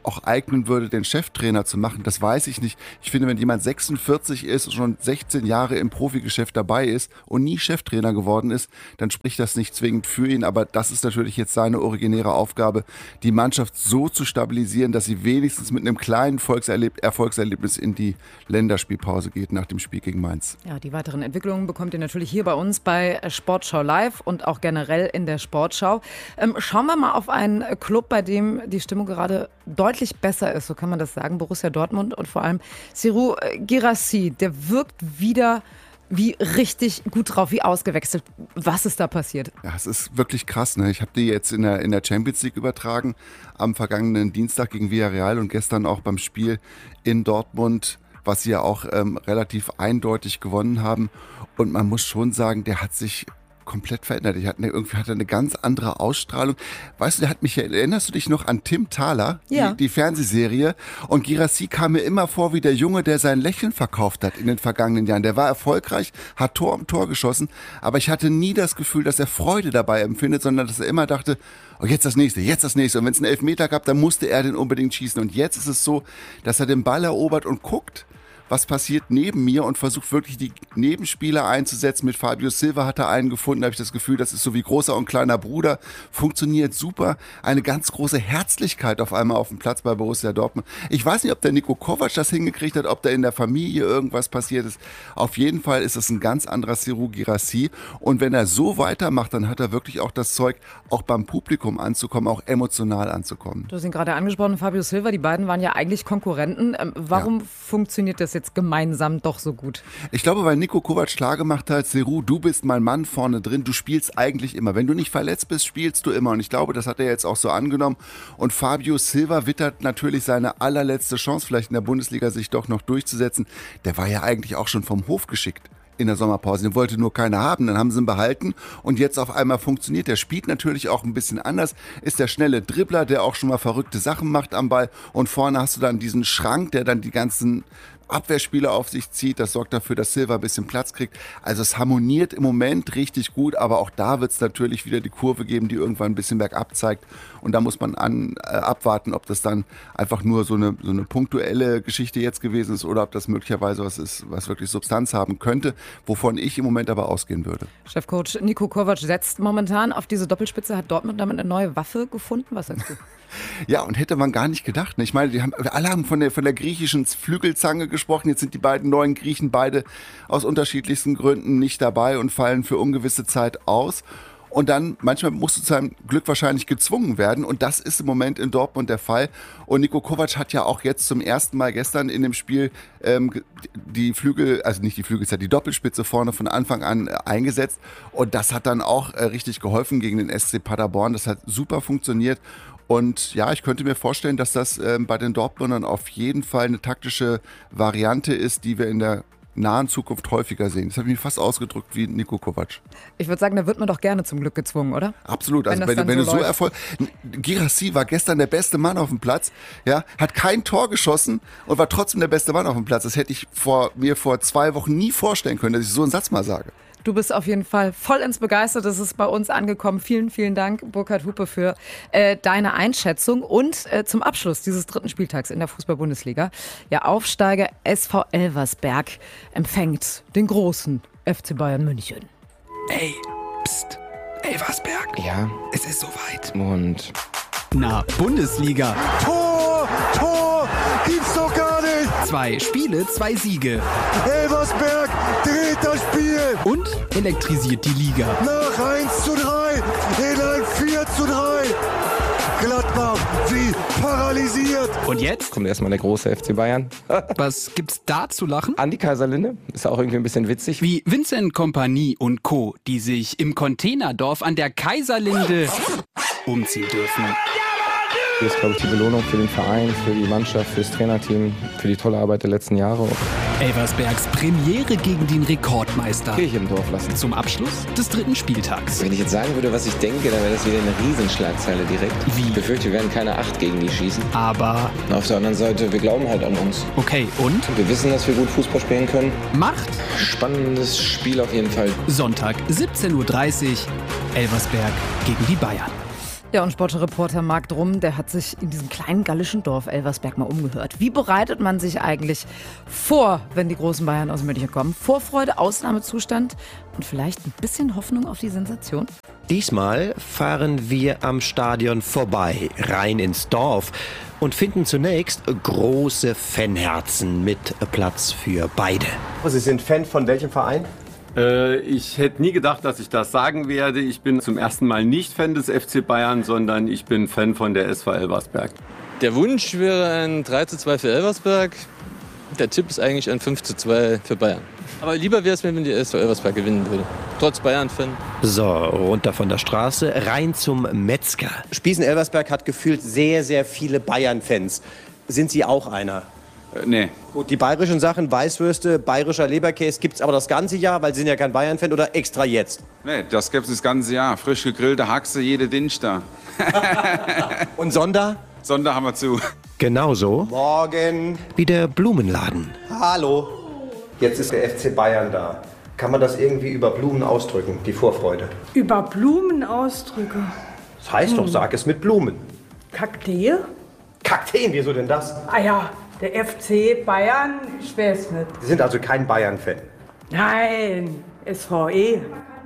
auch eignen würde, den Cheftrainer zu machen, das weiß ich nicht. Ich finde, wenn jemand sechsundvierzig ist und schon sechzehn Jahre im Profigeschäft dabei ist und nie Cheftrainer geworden ist, dann spricht das nicht zwingend für ihn. Aber das ist natürlich jetzt seine originäre Aufgabe, die Mannschaft so zu stabilisieren, dass sie wenigstens mit einem kleinen Volkserleb- Erfolgserlebnis in die Länderspielpause geht nach dem Spiel gegen Mainz. Ja, die weiteren Entwicklungen bekommt ihr natürlich hier bei uns bei Sportschau Live und auch generell in der Sportschau. Ähm, schauen wir mal auf einen Club, bei dem die Stimmung gerade deutlich besser ist, so kann man das sagen. Borussia Dortmund und vor allem Serhou Guirassy, der wirkt wieder wie richtig gut drauf, wie ausgewechselt. Was ist da passiert? Ja, es ist wirklich krass. Ne? Ich habe die jetzt in der, in der Champions League übertragen, am vergangenen Dienstag gegen Villarreal und gestern auch beim Spiel in Dortmund, was sie ja auch ähm, relativ eindeutig gewonnen haben. Und man muss schon sagen, der hat sich komplett verändert. Ich hatte eine, irgendwie hatte eine ganz andere Ausstrahlung. Weißt du, der hat mich, erinnerst du dich noch an Tim Thaler, ja. die, die Fernsehserie? Und Guirassy kam mir immer vor wie der Junge, der sein Lächeln verkauft hat in den vergangenen Jahren. Der war erfolgreich, hat Tor um Tor geschossen, aber ich hatte nie das Gefühl, dass er Freude dabei empfindet, sondern dass er immer dachte, oh, jetzt das nächste, jetzt das nächste. Und wenn es einen Elfmeter gab, dann musste er den unbedingt schießen. Und jetzt ist es so, dass er den Ball erobert und guckt, was passiert neben mir und versucht wirklich die Nebenspieler einzusetzen. Mit Fabio Silva hat er einen gefunden, da habe ich das Gefühl, das ist so wie großer und kleiner Bruder. Funktioniert super. Eine ganz große Herzlichkeit auf einmal auf dem Platz bei Borussia Dortmund. Ich weiß nicht, ob der Niko Kovac das hingekriegt hat, ob da in der Familie irgendwas passiert ist. Auf jeden Fall ist es ein ganz anderer Serhou Guirassy. Und wenn er so weitermacht, dann hat er wirklich auch das Zeug, auch beim Publikum anzukommen, auch emotional anzukommen. Du hast ihn gerade angesprochen, Fabio Silva, die beiden waren ja eigentlich Konkurrenten. Ähm, warum ja. funktioniert das jetzt gemeinsam doch so gut? Ich glaube, weil Niko Kovac klar gemacht hat, Serhou, du bist mein Mann vorne drin, du spielst eigentlich immer. Wenn du nicht verletzt bist, spielst du immer. Und ich glaube, das hat er jetzt auch so angenommen. Und Fabio Silva wittert natürlich seine allerletzte Chance, vielleicht in der Bundesliga sich doch noch durchzusetzen. Der war ja eigentlich auch schon vom Hof geschickt in der Sommerpause. Den wollte nur keiner haben, dann haben sie ihn behalten und jetzt auf einmal funktioniert. Der spielt natürlich auch ein bisschen anders, ist der schnelle Dribbler, der auch schon mal verrückte Sachen macht am Ball und vorne hast du dann diesen Schrank, der dann die ganzen Abwehrspieler auf sich zieht. Das sorgt dafür, dass Silva ein bisschen Platz kriegt. Also es harmoniert im Moment richtig gut, aber auch da wird es natürlich wieder die Kurve geben, die irgendwann ein bisschen bergab zeigt. Und da muss man an, äh, abwarten, ob das dann einfach nur so eine, so eine punktuelle Geschichte jetzt gewesen ist oder ob das möglicherweise was ist, was wirklich Substanz haben könnte, wovon ich im Moment aber ausgehen würde. Chefcoach Niko Kovac setzt momentan auf diese Doppelspitze. Hat Dortmund damit eine neue Waffe gefunden? Was sagst du? Ja, und hätte man gar nicht gedacht. Ne? Ich meine, die haben, alle haben von der, von der griechischen Flügelzange gesprochen. Jetzt sind die beiden neuen Griechen beide aus unterschiedlichsten Gründen nicht dabei und fallen für ungewisse Zeit aus. Und dann, manchmal musst du zu einem Glück wahrscheinlich gezwungen werden. Und das ist im Moment in Dortmund der Fall. Und Niko Kovac hat ja auch jetzt zum ersten Mal gestern in dem Spiel ähm, die Flügel, also nicht die Flügelzeit, die Doppelspitze vorne von Anfang an äh, eingesetzt. Und das hat dann auch äh, richtig geholfen gegen den S C Paderborn. Das hat super funktioniert. Und ja, ich könnte mir vorstellen, dass das äh, bei den Dortmundern auf jeden Fall eine taktische Variante ist, die wir in der nahen Zukunft häufiger sehen. Das habe ich mir fast ausgedrückt wie Niko Kovac. Ich würde sagen, da wird man doch gerne zum Glück gezwungen, oder? Absolut. Also wenn, wenn, wenn so du so Erfolg... Guirassy war gestern der beste Mann auf dem Platz, ja, hat kein Tor geschossen und war trotzdem der beste Mann auf dem Platz. Das hätte ich vor, mir vor zwei Wochen nie vorstellen können, dass ich so einen Satz mal sage. Du bist auf jeden Fall vollends begeistert. Das ist bei uns angekommen. Vielen, vielen Dank, Burkhard Hupe, für äh, deine Einschätzung. Und äh, zum Abschluss dieses dritten Spieltags in der Fußball-Bundesliga. Ja, Aufsteiger S V Elversberg empfängt den großen F C Bayern München. Ey, pst, Elversberg. Ja? Es ist soweit. Und? Na, Bundesliga. Tor, Tor, gibt's doch gar nicht. Zwei Spiele, zwei Siege. Elversberg dreht das Spiel. Und elektrisiert die Liga. Nach eins zu drei in ein vier zu drei. Gladbach wie paralysiert. Und jetzt kommt erstmal der große F C Bayern. Was gibt's da zu lachen? Andi Kaiserlinde, ist auch irgendwie ein bisschen witzig. Wie Vincent Kompany und Co., die sich im Containerdorf an der Kaiserlinde umziehen dürfen. Hier ist, glaube ich, die Belohnung für den Verein, für die Mannschaft, für das Trainerteam, für die tolle Arbeit der letzten Jahre. Elversbergs Premiere gegen den Rekordmeister. Kirche im Dorf lassen. Zum Abschluss des dritten Spieltags. Wenn ich jetzt sagen würde, was ich denke, dann wäre das wieder eine Riesenschlagzeile direkt. Wie? Ich befürchte, wir werden keine acht gegen die schießen. Aber... Und auf der anderen Seite, wir glauben halt an uns. Okay, und? Wir wissen, dass wir gut Fußball spielen können. Macht? Spannendes Spiel auf jeden Fall. Sonntag, siebzehn Uhr dreißig, Elversberg gegen die Bayern. Ja, und Sportreporter Marc Drum, der hat sich in diesem kleinen gallischen Dorf Elversberg mal umgehört. Wie bereitet man sich eigentlich vor, wenn die großen Bayern aus München kommen? Vorfreude, Ausnahmezustand und vielleicht ein bisschen Hoffnung auf die Sensation? Diesmal fahren wir am Stadion vorbei, rein ins Dorf und finden zunächst große Fanherzen mit Platz für beide. Sie sind Fan von welchem Verein? Äh, ich hätte nie gedacht, dass ich das sagen werde. Ich bin zum ersten Mal nicht Fan des F C Bayern, sondern ich bin Fan von der S V Elversberg. Der Wunsch wäre ein drei zu zwei für Elversberg. Der Tipp ist eigentlich ein fünf zu zwei für Bayern. Aber lieber wäre es mir, wenn die S V Elversberg gewinnen würde. Trotz Bayern-Fan. So, runter von der Straße, rein zum Metzger. Spießen-Elversberg hat gefühlt sehr, sehr viele Bayern-Fans. Sind Sie auch einer? Äh, nee. Gut, die bayerischen Sachen, Weißwürste, bayerischer Leberkäse, gibt es aber das ganze Jahr, weil Sie sind ja kein Bayern-Fan, oder extra jetzt? Nee, das gibt es das ganze Jahr. Frisch gegrillte Haxe, jede Dienstag. Und Sonder? Sonder haben wir zu. Genauso Morgen. wie der Blumenladen. Hallo. Jetzt ist der F C Bayern da. Kann man das irgendwie über Blumen ausdrücken, die Vorfreude? Über Blumen ausdrücken? Das heißt doch, sag es mit Blumen. Kaktee? Kakteen, wieso denn das? Ah ja, der F C Bayern, ich weiß nicht. Sie sind also kein Bayern-Fan? Nein, S V E.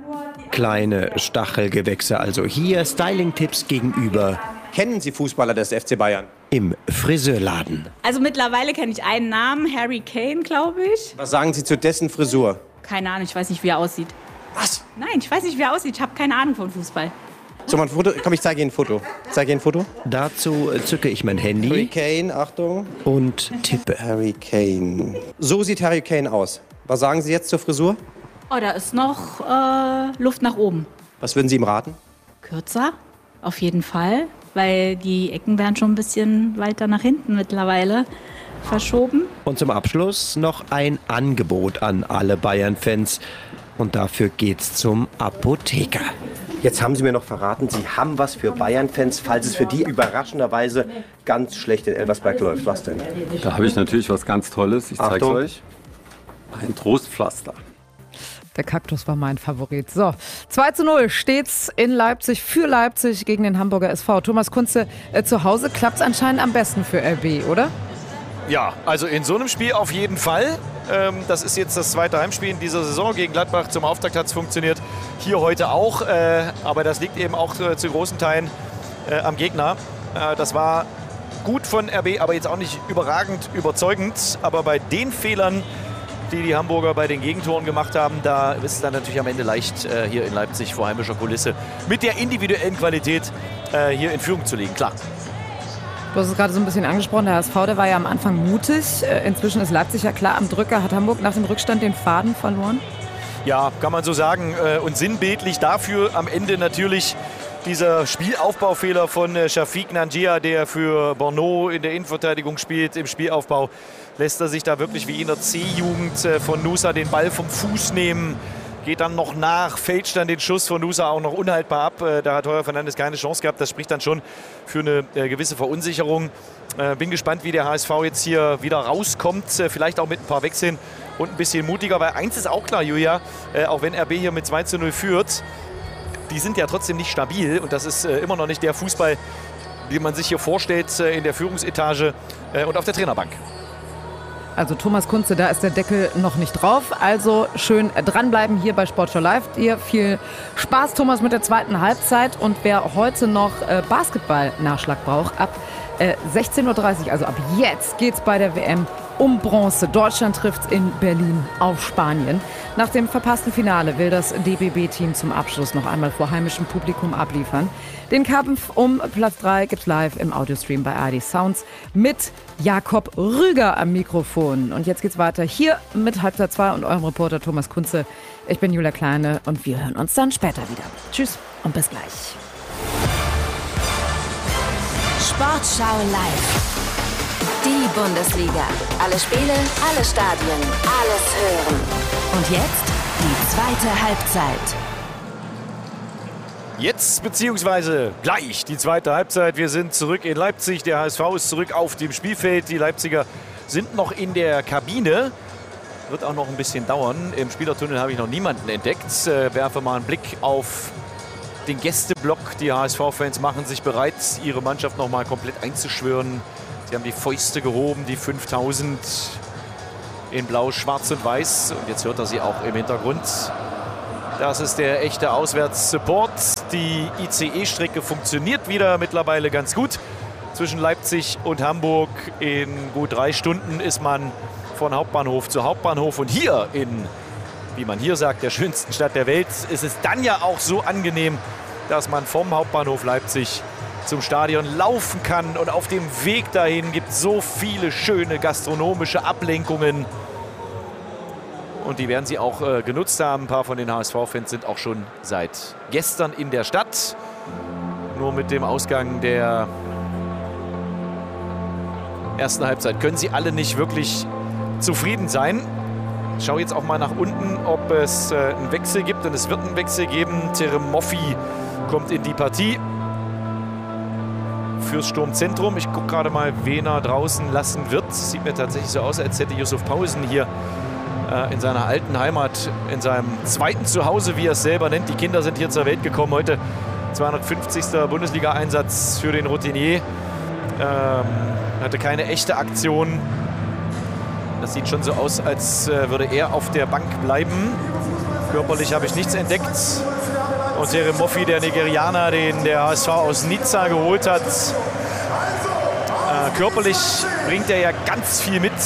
Kleine Stachelgewächse also hier, Styling-Tipps gegenüber. Kennen Sie Fußballer des F C Bayern? Im Friseurladen. Also mittlerweile kenne ich einen Namen, Harry Kane, glaube ich. Was sagen Sie zu dessen Frisur? Keine Ahnung, ich weiß nicht, wie er aussieht. Was? Nein, ich weiß nicht, wie er aussieht. Ich habe keine Ahnung von Fußball. So, mal ein Foto. Komm, ich zeige Ihnen ein Foto. Zeige Ihnen ein Foto. Dazu zücke ich mein Handy. Harry Kane, Achtung. Und tippe. Harry Kane. So sieht Harry Kane aus. Was sagen Sie jetzt zur Frisur? Oh, da ist noch äh, Luft nach oben. Was würden Sie ihm raten? Kürzer, auf jeden Fall. Weil die Ecken werden schon ein bisschen weiter nach hinten mittlerweile verschoben. Und zum Abschluss noch ein Angebot an alle Bayern-Fans. Und dafür geht's zum Apotheker. Jetzt haben Sie mir noch verraten, Sie haben was für Bayern-Fans, falls es für die überraschenderweise ganz schlecht in Elversberg läuft. Was denn? Da habe ich natürlich was ganz Tolles. Ich zeige es euch. Ein Trostpflaster. Der Kaktus war mein Favorit. So, zwei zu null steht's in Leipzig für Leipzig gegen den Hamburger S V. Thomas Kunze, äh, zu Hause klappt's anscheinend am besten für R B, oder? Ja, also in so einem Spiel auf jeden Fall. Ähm, das ist jetzt das zweite Heimspiel in dieser Saison gegen Gladbach. Zum Auftakt hat es funktioniert. Hier heute auch. Äh, aber das liegt eben auch äh, zu großen Teilen äh, am Gegner. Äh, das war gut von R B, aber jetzt auch nicht überragend überzeugend. Aber bei den Fehlern, die die Hamburger bei den Gegentoren gemacht haben, da ist es dann natürlich am Ende leicht, äh, hier in Leipzig vor heimischer Kulisse mit der individuellen Qualität äh, hier in Führung zu liegen. Klar. Du hast es gerade so ein bisschen angesprochen, der H S V, der war ja am Anfang mutig. Äh, inzwischen ist Leipzig ja klar am Drücker. Hat Hamburg nach dem Rückstand den Faden verloren? Ja, kann man so sagen. Äh, und sinnbildlich dafür am Ende natürlich dieser Spielaufbaufehler von äh, Shafiq Nangia, der für Borneau in der Innenverteidigung spielt, im Spielaufbau. Lässt er sich da wirklich wie in der C-Jugend äh, von Nusa den Ball vom Fuß nehmen, geht dann noch nach, fälscht dann den Schuss von Nusa auch noch unhaltbar ab. Äh, da hat Heuer Fernandes keine Chance gehabt. Das spricht dann schon für eine äh, gewisse Verunsicherung. Äh, bin gespannt, wie der H S V jetzt hier wieder rauskommt. Äh, vielleicht auch mit ein paar Wechseln und ein bisschen mutiger. Weil eins ist auch klar, Julia, äh, auch wenn R B hier mit zwei zu null führt, die sind ja trotzdem nicht stabil. Und das ist äh, immer noch nicht der Fußball, den man sich hier vorstellt äh, in der Führungsetage äh, und auf der Trainerbank. Also Thomas Kunze, da ist der Deckel noch nicht drauf. Also schön dranbleiben hier bei Sportschau Live. Dir viel Spaß, Thomas, mit der zweiten Halbzeit. Und wer heute noch äh, Basketball-Nachschlag braucht, ab äh, sechzehn Uhr dreißig, also ab jetzt, geht's bei der W M um Bronze. Deutschland trifft in Berlin auf Spanien. Nach dem verpassten Finale will das D B B-Team zum Abschluss noch einmal vor heimischem Publikum abliefern. Den Kampf um Platz drei gibt's live im Audiostream bei A R D Sounds mit Jakob Rüger am Mikrofon. Und jetzt geht's weiter hier mit Halbzeit zwei und eurem Reporter Thomas Kunze. Ich bin Julia Kleine und wir hören uns dann später wieder. Tschüss und bis gleich. Sportschau live. Die Bundesliga. Alle Spiele, alle Stadien, alles hören. Und jetzt die zweite Halbzeit. Jetzt beziehungsweise gleich die zweite Halbzeit. Wir sind zurück in Leipzig. Der H S V ist zurück auf dem Spielfeld. Die Leipziger sind noch in der Kabine. Wird auch noch ein bisschen dauern. Im Spielertunnel habe ich noch niemanden entdeckt. Äh, werfe mal einen Blick auf den Gästeblock. Die H S V-Fans machen sich bereit, ihre Mannschaft noch mal komplett einzuschwören. Sie haben die Fäuste gehoben, die fünftausend in Blau, Schwarz und Weiß. Und jetzt hört er sie auch im Hintergrund. Das ist der echte Auswärtssupport. Die I C E-Strecke funktioniert wieder mittlerweile ganz gut. Zwischen Leipzig und Hamburg in gut drei Stunden ist man von Hauptbahnhof zu Hauptbahnhof. Und hier in, wie man hier sagt, der schönsten Stadt der Welt, ist es dann ja auch so angenehm, dass man vom Hauptbahnhof Leipzig zum Stadion laufen kann. Und auf dem Weg dahin gibt es so viele schöne gastronomische Ablenkungen. Und die werden sie auch äh, genutzt haben. Ein paar von den H S V-Fans sind auch schon seit gestern in der Stadt. Nur mit dem Ausgang der ersten Halbzeit können sie alle nicht wirklich zufrieden sein. Ich schaue jetzt auch mal nach unten, ob es äh, einen Wechsel gibt. Und es wird einen Wechsel geben. Terem Moffi kommt in die Partie fürs Sturmzentrum. Ich gucke gerade mal, wen er draußen lassen wird. Sieht mir tatsächlich so aus, als hätte Yusuf Pausen hier in seiner alten Heimat, in seinem zweiten Zuhause, wie er es selber nennt. Die Kinder sind hier zur Welt gekommen. Heute zweihundertfünfzigster Bundesliga-Einsatz für den Routinier. Ähm, hatte keine echte Aktion. Das sieht schon so aus, als äh, würde er auf der Bank bleiben. Körperlich habe ich nichts entdeckt. Und Terem Moffi, der Nigerianer, den der H S V aus Nizza geholt hat. Äh, körperlich bringt er ja ganz viel mit.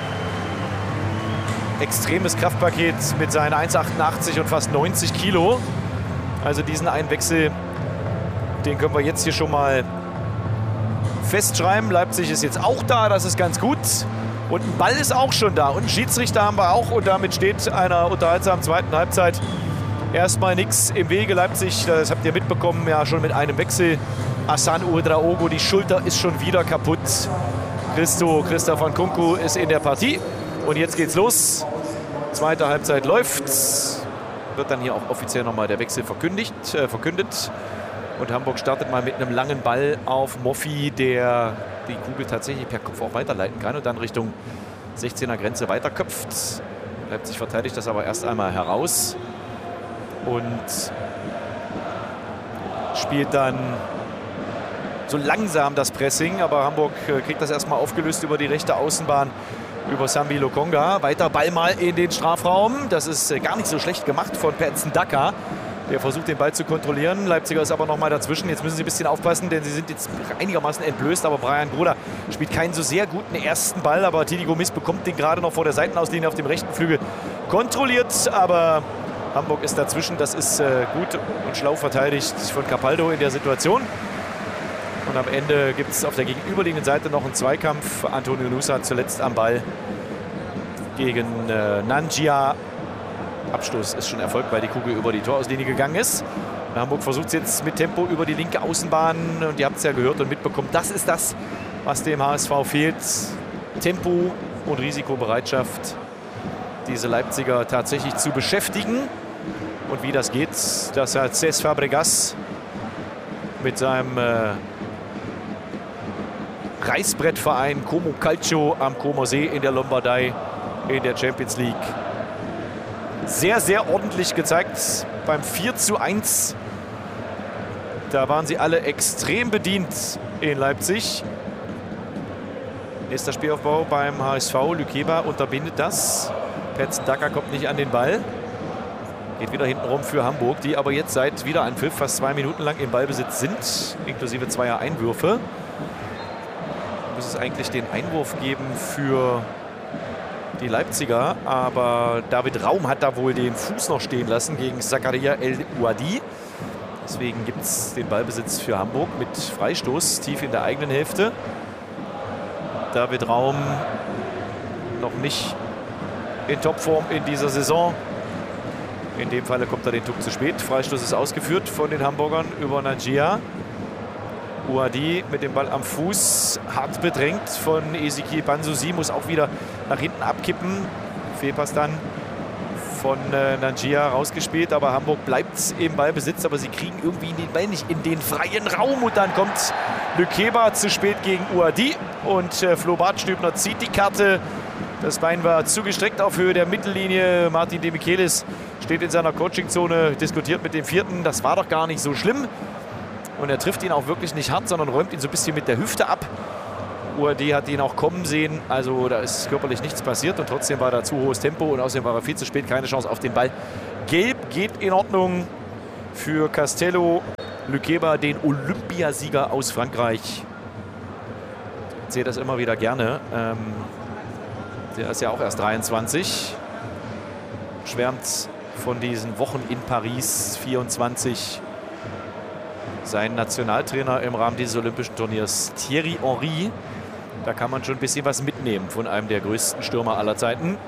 Extremes Kraftpaket mit seinen eins Komma achtundachtzig und fast neunzig Kilo. Also diesen Einwechsel, den können wir jetzt hier schon mal festschreiben. Leipzig ist jetzt auch da, das ist ganz gut. Und ein Ball ist auch schon da. Und einen Schiedsrichter haben wir auch. Und damit steht einer unterhaltsamen zweiten Halbzeit erstmal nichts im Wege. Leipzig, das habt ihr mitbekommen, ja schon mit einem Wechsel. Hassan Ouedraogo, die Schulter ist schon wieder kaputt. Christo, Christoph Nkunku ist in der Partie. Und jetzt geht's los. Zweite Halbzeit läuft. Wird dann hier auch offiziell nochmal der Wechsel verkündigt, äh, verkündet. Und Hamburg startet mal mit einem langen Ball auf Moffi, der die Kugel tatsächlich per Kopf auch weiterleiten kann und dann Richtung sechzehner Grenze weiterköpft. Leipzig verteidigt das aber erst einmal heraus und spielt dann so langsam das Pressing. Aber Hamburg äh, kriegt das erstmal aufgelöst über die rechte Außenbahn. Über Sambi Lokonga. Weiter Ball mal in den Strafraum. Das ist gar nicht so schlecht gemacht von Patson Daka. Der versucht, den Ball zu kontrollieren. Leipziger ist aber noch mal dazwischen. Jetzt müssen sie ein bisschen aufpassen, denn sie sind jetzt einigermaßen entblößt. Aber Brian Broder spielt keinen so sehr guten ersten Ball. Aber Tidi Gomis bekommt den gerade noch vor der Seitenauslinie auf dem rechten Flügel kontrolliert. Aber Hamburg ist dazwischen. Das ist äh, gut und schlau verteidigt von Capaldo in der Situation. Und am Ende gibt es auf der gegenüberliegenden Seite noch einen Zweikampf. Antonio Nusa zuletzt am Ball gegen äh, Nanjia. Abstoß ist schon erfolgt, weil die Kugel über die Torauslinie gegangen ist. Und Hamburg versucht es jetzt mit Tempo über die linke Außenbahn. Und ihr habt es ja gehört und mitbekommen, das ist das, was dem H S V fehlt. Tempo und Risikobereitschaft, diese Leipziger tatsächlich zu beschäftigen. Und wie das geht, das hat Cesc Fabregas mit seinem äh, Reißbrettverein Como Calcio am Como See in der Lombardei in der Champions League sehr, sehr ordentlich gezeigt beim vier zu eins. Da waren sie alle extrem bedient in Leipzig. Nächster Spielaufbau beim H S V. Lükeba unterbindet das. Patson Daka kommt nicht an den Ball. Geht wieder hinten rum für Hamburg, die aber jetzt seit wieder ein Pfiff fast zwei Minuten lang im Ballbesitz sind, inklusive zweier Einwürfe. Muss es eigentlich den Einwurf geben für die Leipziger, aber David Raum hat da wohl den Fuß noch stehen lassen gegen Zakaria El Ouadi. Deswegen gibt es den Ballbesitz für Hamburg mit Freistoß tief in der eigenen Hälfte. David Raum noch nicht in Topform in dieser Saison. In dem Falle kommt er den Tuck zu spät. Freistoß ist ausgeführt von den Hamburgern über Nanjia. Ouadi mit dem Ball am Fuß, hart bedrängt von Ezekiel Panzusi, muss auch wieder nach hinten abkippen. Fehlpass dann von äh, Nanjia rausgespielt, aber Hamburg bleibt im Ballbesitz, aber sie kriegen irgendwie den Ball nicht in den freien Raum und dann kommt Lükeba zu spät gegen Ouadi und äh, Flo Bartstübner zieht die Karte. Das Bein war zugestreckt auf Höhe der Mittellinie. Martin de Michelis steht in seiner Coachingzone, diskutiert mit dem Vierten. Das war doch gar nicht so schlimm. Und er trifft ihn auch wirklich nicht hart, sondern räumt ihn so ein bisschen mit der Hüfte ab. U A D hat ihn auch kommen sehen. Also da ist körperlich nichts passiert. Und trotzdem war da zu hohes Tempo. Und außerdem war er viel zu spät. Keine Chance auf den Ball. Gelb geht in Ordnung für Castello Luqueba, den Olympiasieger aus Frankreich. Ich sehe das immer wieder gerne. Ähm, der ist ja auch erst dreiundzwanzig. Schwärmt von diesen Wochen in Paris, vierundzwanzig. Sein Nationaltrainer im Rahmen dieses olympischen Turniers, Thierry Henry. Da kann man schon ein bisschen was mitnehmen von einem der größten Stürmer aller Zeiten.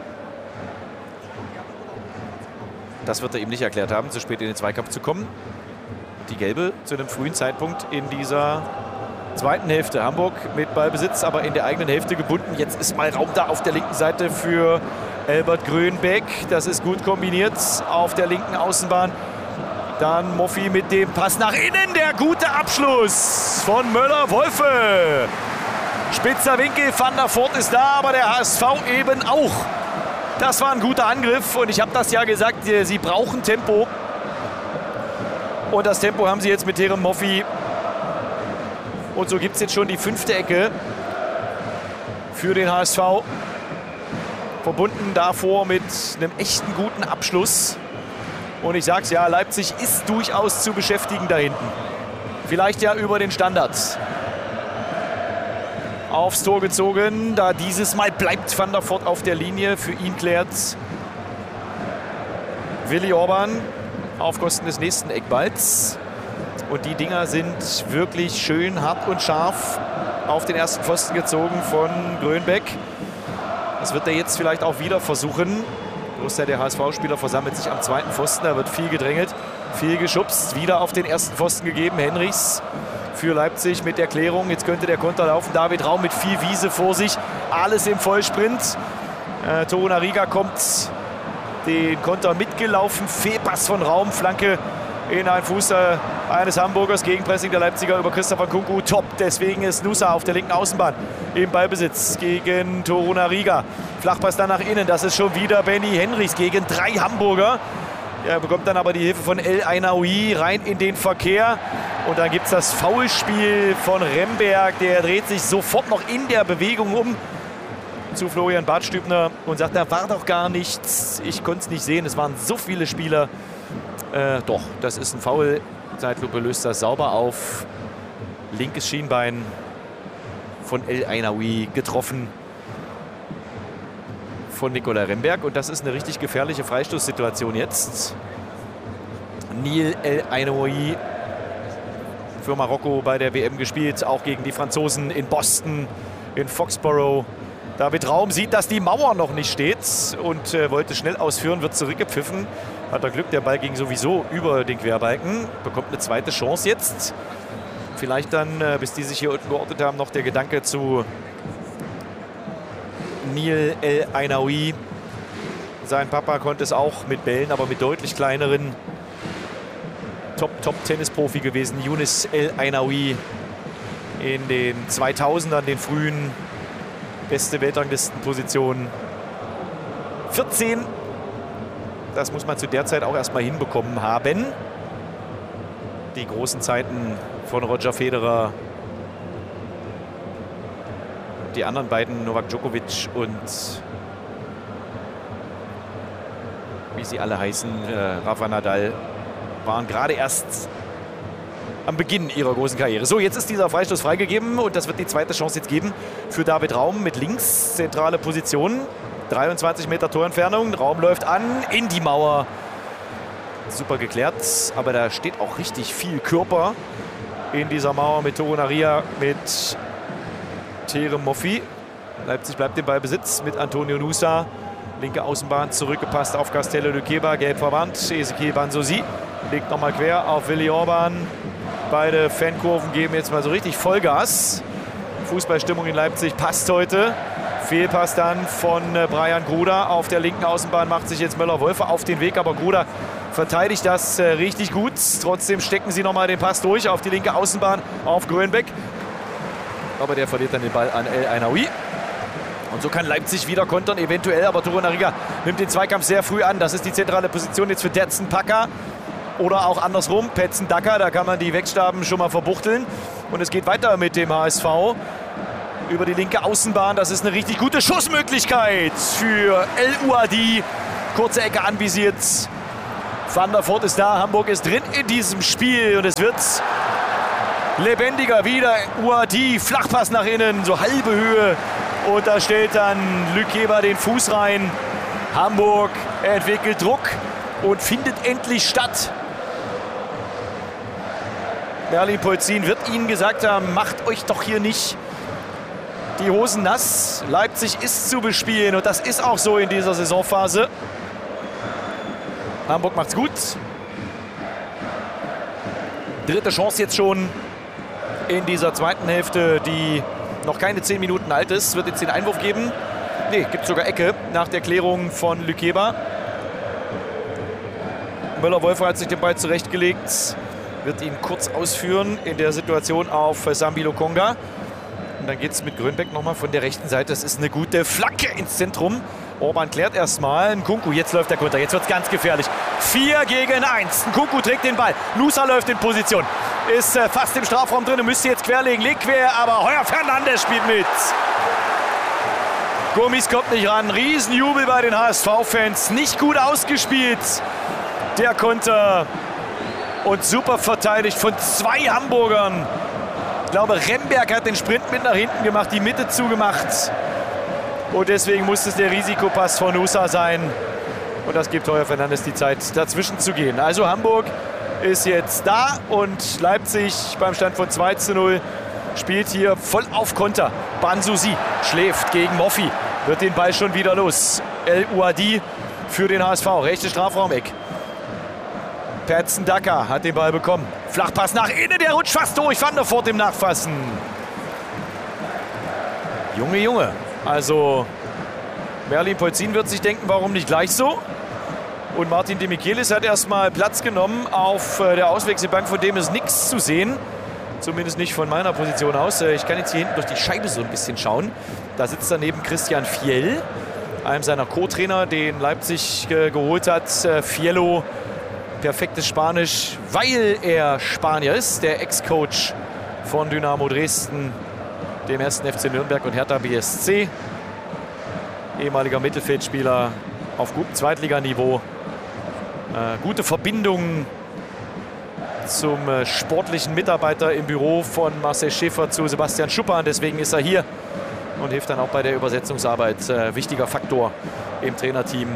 Das wird er ihm nicht erklärt haben, zu spät in den Zweikampf zu kommen. Die Gelbe zu einem frühen Zeitpunkt in dieser zweiten Hälfte. Hamburg mit Ballbesitz, aber in der eigenen Hälfte gebunden. Jetzt ist mal Raum da auf der linken Seite für Elbert Grönbeck. Das ist gut kombiniert auf der linken Außenbahn. Dann Moffi mit dem Pass nach innen. Der gute Abschluss von Möller-Wolfe. Spitzer Winkel, Van der Voort ist da, aber der H S V eben auch. Das war ein guter Angriff und ich habe das ja gesagt, sie brauchen Tempo. Und das Tempo haben sie jetzt mit Terem Moffi. Und so gibt es jetzt schon die fünfte Ecke für den H S V. Verbunden davor mit einem echten guten Abschluss. Und ich sage es ja, Leipzig ist durchaus zu beschäftigen da hinten. Vielleicht ja über den Standard. Aufs Tor gezogen, da dieses Mal bleibt Van der Voort auf der Linie. Für ihn klärt Willi Orban auf Kosten des nächsten Eckballs. Und die Dinger sind wirklich schön hart und scharf auf den ersten Pfosten gezogen von Grönbeck. Das wird er jetzt vielleicht auch wieder versuchen. Großteil der H S V-Spieler versammelt sich am zweiten Pfosten. Da wird viel gedrängelt, viel geschubst. Wieder auf den ersten Pfosten gegeben. Henrichs für Leipzig mit der Klärung. Jetzt könnte der Konter laufen. David Raum mit viel Wiese vor sich. Alles im Vollsprint. Äh, Torunariga kommt den Konter mitgelaufen. Fehlpass von Raum. Flanke in einen Fuß äh, eines Hamburgers. Gegenpressing der Leipziger über Christopher Nkunku. Top. Deswegen ist Nusa auf der linken Außenbahn im Ballbesitz gegen Torunariga. Flachpass dann nach innen. Das ist schon wieder Benny Henrichs gegen drei Hamburger. Er bekommt dann aber die Hilfe von El Ainaoui rein in den Verkehr. Und dann gibt es das Foulspiel von Remberg. Der dreht sich sofort noch in der Bewegung um zu Florian Badstübner und sagt, da war doch gar nichts. Ich konnte es nicht sehen. Es waren so viele Spieler. Äh, doch, das ist ein Foul. Zeitlupe löst das sauber auf. Linkes Schienbein von El Ainaoui getroffen von Nicola Remberg. Und das ist eine richtig gefährliche Freistoßsituation jetzt. Nil El Ainaoui für Marokko bei der W M gespielt, auch gegen die Franzosen in Boston, in Foxborough. David Raum sieht, dass die Mauer noch nicht steht und äh, wollte schnell ausführen, wird zurückgepfiffen. Hat er Glück, der Ball ging sowieso über den Querbalken. Bekommt eine zweite Chance jetzt. Vielleicht dann, äh, bis die sich hier unten geordnet haben, noch der Gedanke zu Nil El Ainaoui. Sein Papa konnte es auch mit Bällen, aber mit deutlich kleineren. Top-Top-Tennisprofi gewesen, Younes El Ainaoui in den zweitausendern, den frühen, beste Weltranglistenposition. vierzehn, das muss man zu der Zeit auch erstmal hinbekommen haben. Die großen Zeiten von Roger Federer, die anderen beiden, Novak Djokovic und wie sie alle heißen, äh, Rafa Nadal, waren gerade erst am Beginn ihrer großen Karriere. So, jetzt ist dieser Freistoß freigegeben und das wird die zweite Chance jetzt geben für David Raum mit links, zentrale Position, dreiundzwanzig Meter Torentfernung. Raum läuft an in die Mauer. Super geklärt, aber da steht auch richtig viel Körper in dieser Mauer mit Torunariga, mit Terem Moffi. Leipzig bleibt im Ballbesitz mit Antonio Nusa. Linke Außenbahn zurückgepasst auf Castello Luqueba, gelb verwandt. Ezequiel Bansozi legt nochmal quer auf Willi Orban. Beide Fankurven geben jetzt mal so richtig Vollgas. Fußballstimmung in Leipzig passt heute. Fehlpass dann von Brian Gruda auf der linken Außenbahn. Macht sich jetzt Möller-Wolfe auf den Weg, aber Gruda verteidigt das äh, richtig gut. Trotzdem stecken sie nochmal den Pass durch auf die linke Außenbahn auf Grönbeck. Aber der verliert dann den Ball an El Ainaoui. Und so kann Leipzig wieder kontern, eventuell. Aber Torunariga nimmt den Zweikampf sehr früh an. Das ist die zentrale Position jetzt für Derzen Packer. Oder auch andersrum, Petzen Dacker. Da kann man die Wegstaben schon mal verbuchteln. Und es geht weiter mit dem H S V. Über die linke Außenbahn. Das ist eine richtig gute Schussmöglichkeit für El Ouadi. Kurze Ecke anvisiert. Van der Voort ist da. Hamburg ist drin in diesem Spiel. Und es wird lebendiger wieder. Ouadi, Flachpass nach innen, so halbe Höhe. Und da stellt dann Lükeba den Fuß rein. Hamburg entwickelt Druck und findet endlich statt. Merlin Polzin wird ihnen gesagt haben, macht euch doch hier nicht die Hosen nass. Leipzig ist zu bespielen und das ist auch so in dieser Saisonphase. Hamburg macht's gut. Dritte Chance jetzt schon in dieser zweiten Hälfte, die noch keine zehn Minuten alt ist. Wird jetzt den Einwurf geben. Ne, gibt sogar Ecke nach der Klärung von Lükeba. Müller-Wolfer hat sich den Ball zurechtgelegt. Wird ihn kurz ausführen in der Situation auf Sambi Lokonga. Und dann geht es mit Grönbeck nochmal von der rechten Seite. Das ist eine gute Flanke ins Zentrum. Orban klärt erstmal. Nkunku, jetzt läuft der Konter. Jetzt wird es ganz gefährlich. vier gegen eins. Nkunku trägt den Ball. Nusa läuft in Position. Ist äh, fast im Strafraum drin. Müsste jetzt querlegen. Legt quer, aber Heuer Fernandes spielt mit. Gomis kommt nicht ran. Riesenjubel bei den H S V-Fans. Nicht gut ausgespielt. Der Konter. Und super verteidigt von zwei Hamburgern. Ich glaube, Remberg hat den Sprint mit nach hinten gemacht, die Mitte zugemacht. Und deswegen muss es der Risikopass von Nusa sein. Und das gibt Heuer Fernandes die Zeit, dazwischen zu gehen. Also Hamburg ist jetzt da und Leipzig beim Stand von zwei zu null spielt hier voll auf Konter. Banzusi schläft gegen Moffi, wird den Ball schon wieder los. El Ouadi für den H S V, rechte Strafraumeck. Petzen Dacker hat den Ball bekommen. Flachpass nach innen, der rutscht fast durch. Van der Voort im Nachfassen. Junge, Junge. Also Merlin Polzin wird sich denken, warum nicht gleich so? Und Martin de Michelis hat erstmal Platz genommen auf der Auswechselbank, von dem ist nichts zu sehen. Zumindest nicht von meiner Position aus. Ich kann jetzt hier hinten durch die Scheibe so ein bisschen schauen. Da sitzt daneben Christian Fiel, einem seiner Co-Trainer, den Leipzig äh, geholt hat. Äh, Fiello, perfektes Spanisch, weil er Spanier ist. Der Ex-Coach von Dynamo Dresden, dem ersten F C Nürnberg und Hertha B S C. Ehemaliger Mittelfeldspieler auf gutem Zweitliganiveau. Äh, gute Verbindung zum äh, sportlichen Mitarbeiter im Büro von Marcel Schäfer zu Sebastian Schuppan. Deswegen ist er hier und hilft dann auch bei der Übersetzungsarbeit. Äh, wichtiger Faktor im Trainerteam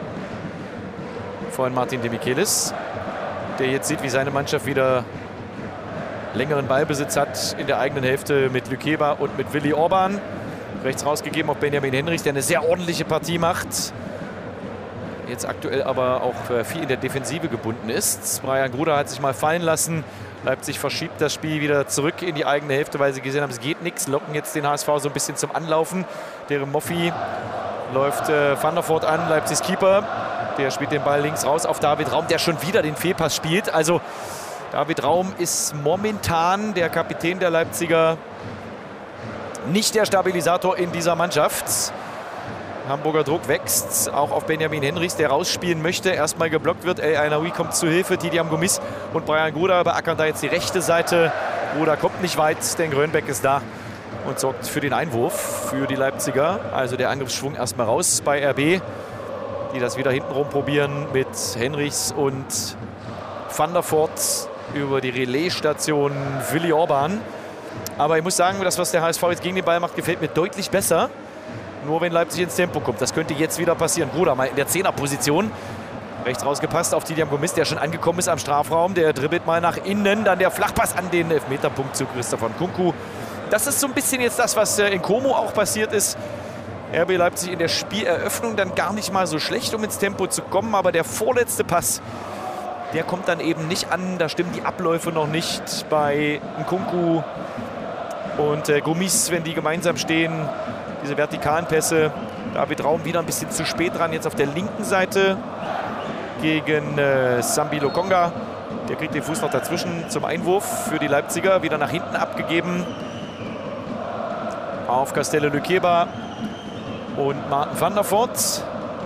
von Martin de Michelis, der jetzt sieht, wie seine Mannschaft wieder längeren Ballbesitz hat in der eigenen Hälfte mit Lükeba und mit Willi Orban. Rechts rausgegeben auf Benjamin Henrichs, der eine sehr ordentliche Partie macht. Jetzt aktuell aber auch viel in der Defensive gebunden ist. Brian Gruder hat sich mal fallen lassen. Leipzig verschiebt das Spiel wieder zurück in die eigene Hälfte, weil sie gesehen haben, es geht nichts. Locken jetzt den H S V so ein bisschen zum Anlaufen. Der Moffi läuft äh, Van der Voort an, Leipzigs Keeper. Der spielt den Ball links raus auf David Raum, der schon wieder den Fehlpass spielt. Also David Raum ist momentan der Kapitän der Leipziger, nicht der Stabilisator in dieser Mannschaft. Hamburger Druck wächst, auch auf Benjamin Henrichs, der rausspielen möchte. Erstmal geblockt wird. El Ainaoui kommt zu Hilfe. Tidiam Gomis und Brian Gruder beackern da jetzt die rechte Seite. Gruder kommt nicht weit, denn Grönbeck ist da und sorgt für den Einwurf für die Leipziger. Also der Angriffsschwung erstmal raus bei R B, die das wieder hintenrum probieren mit Henrichs und Van der Voort über die Relaisstation Willi Orban. Aber ich muss sagen, das, was der H S V jetzt gegen den Ball macht, gefällt mir deutlich besser. Nur wenn Leipzig ins Tempo kommt. Das könnte jetzt wieder passieren. Gruder mal in der Zehnerposition. Rechts rausgepasst auf Tidiam Gomis, der schon angekommen ist am Strafraum. Der dribbelt mal nach innen. Dann der Flachpass an den Elfmeterpunkt zu Christopher Nkunku. Das ist so ein bisschen jetzt das, was in Como auch passiert ist. R B Leipzig in der Spieleröffnung dann gar nicht mal so schlecht, um ins Tempo zu kommen. Aber der vorletzte Pass, der kommt dann eben nicht an. Da stimmen die Abläufe noch nicht bei Nkunku und äh, Gomis, wenn die gemeinsam stehen. Diese vertikalen Pässe. David Raum wieder ein bisschen zu spät dran. Jetzt auf der linken Seite gegen äh, Sambi Lokonga. Der kriegt den Fuß noch dazwischen zum Einwurf für die Leipziger. Wieder nach hinten abgegeben. Auf Castello Lükeba. Und Martin van der Voort,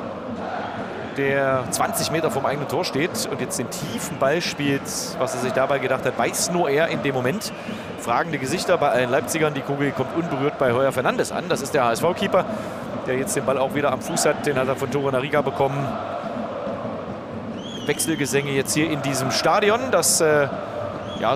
der zwanzig Meter vom eigenen Tor steht und jetzt den tiefen Ball spielt. Was er sich dabei gedacht hat, weiß nur er in dem Moment. Fragende Gesichter bei allen Leipzigern. Die Kugel kommt unberührt bei Heuer Fernandes an. Das ist der H S V-Keeper, der jetzt den Ball auch wieder am Fuß hat. Den hat er von Torunariga bekommen. Wechselgesänge jetzt hier in diesem Stadion, das äh,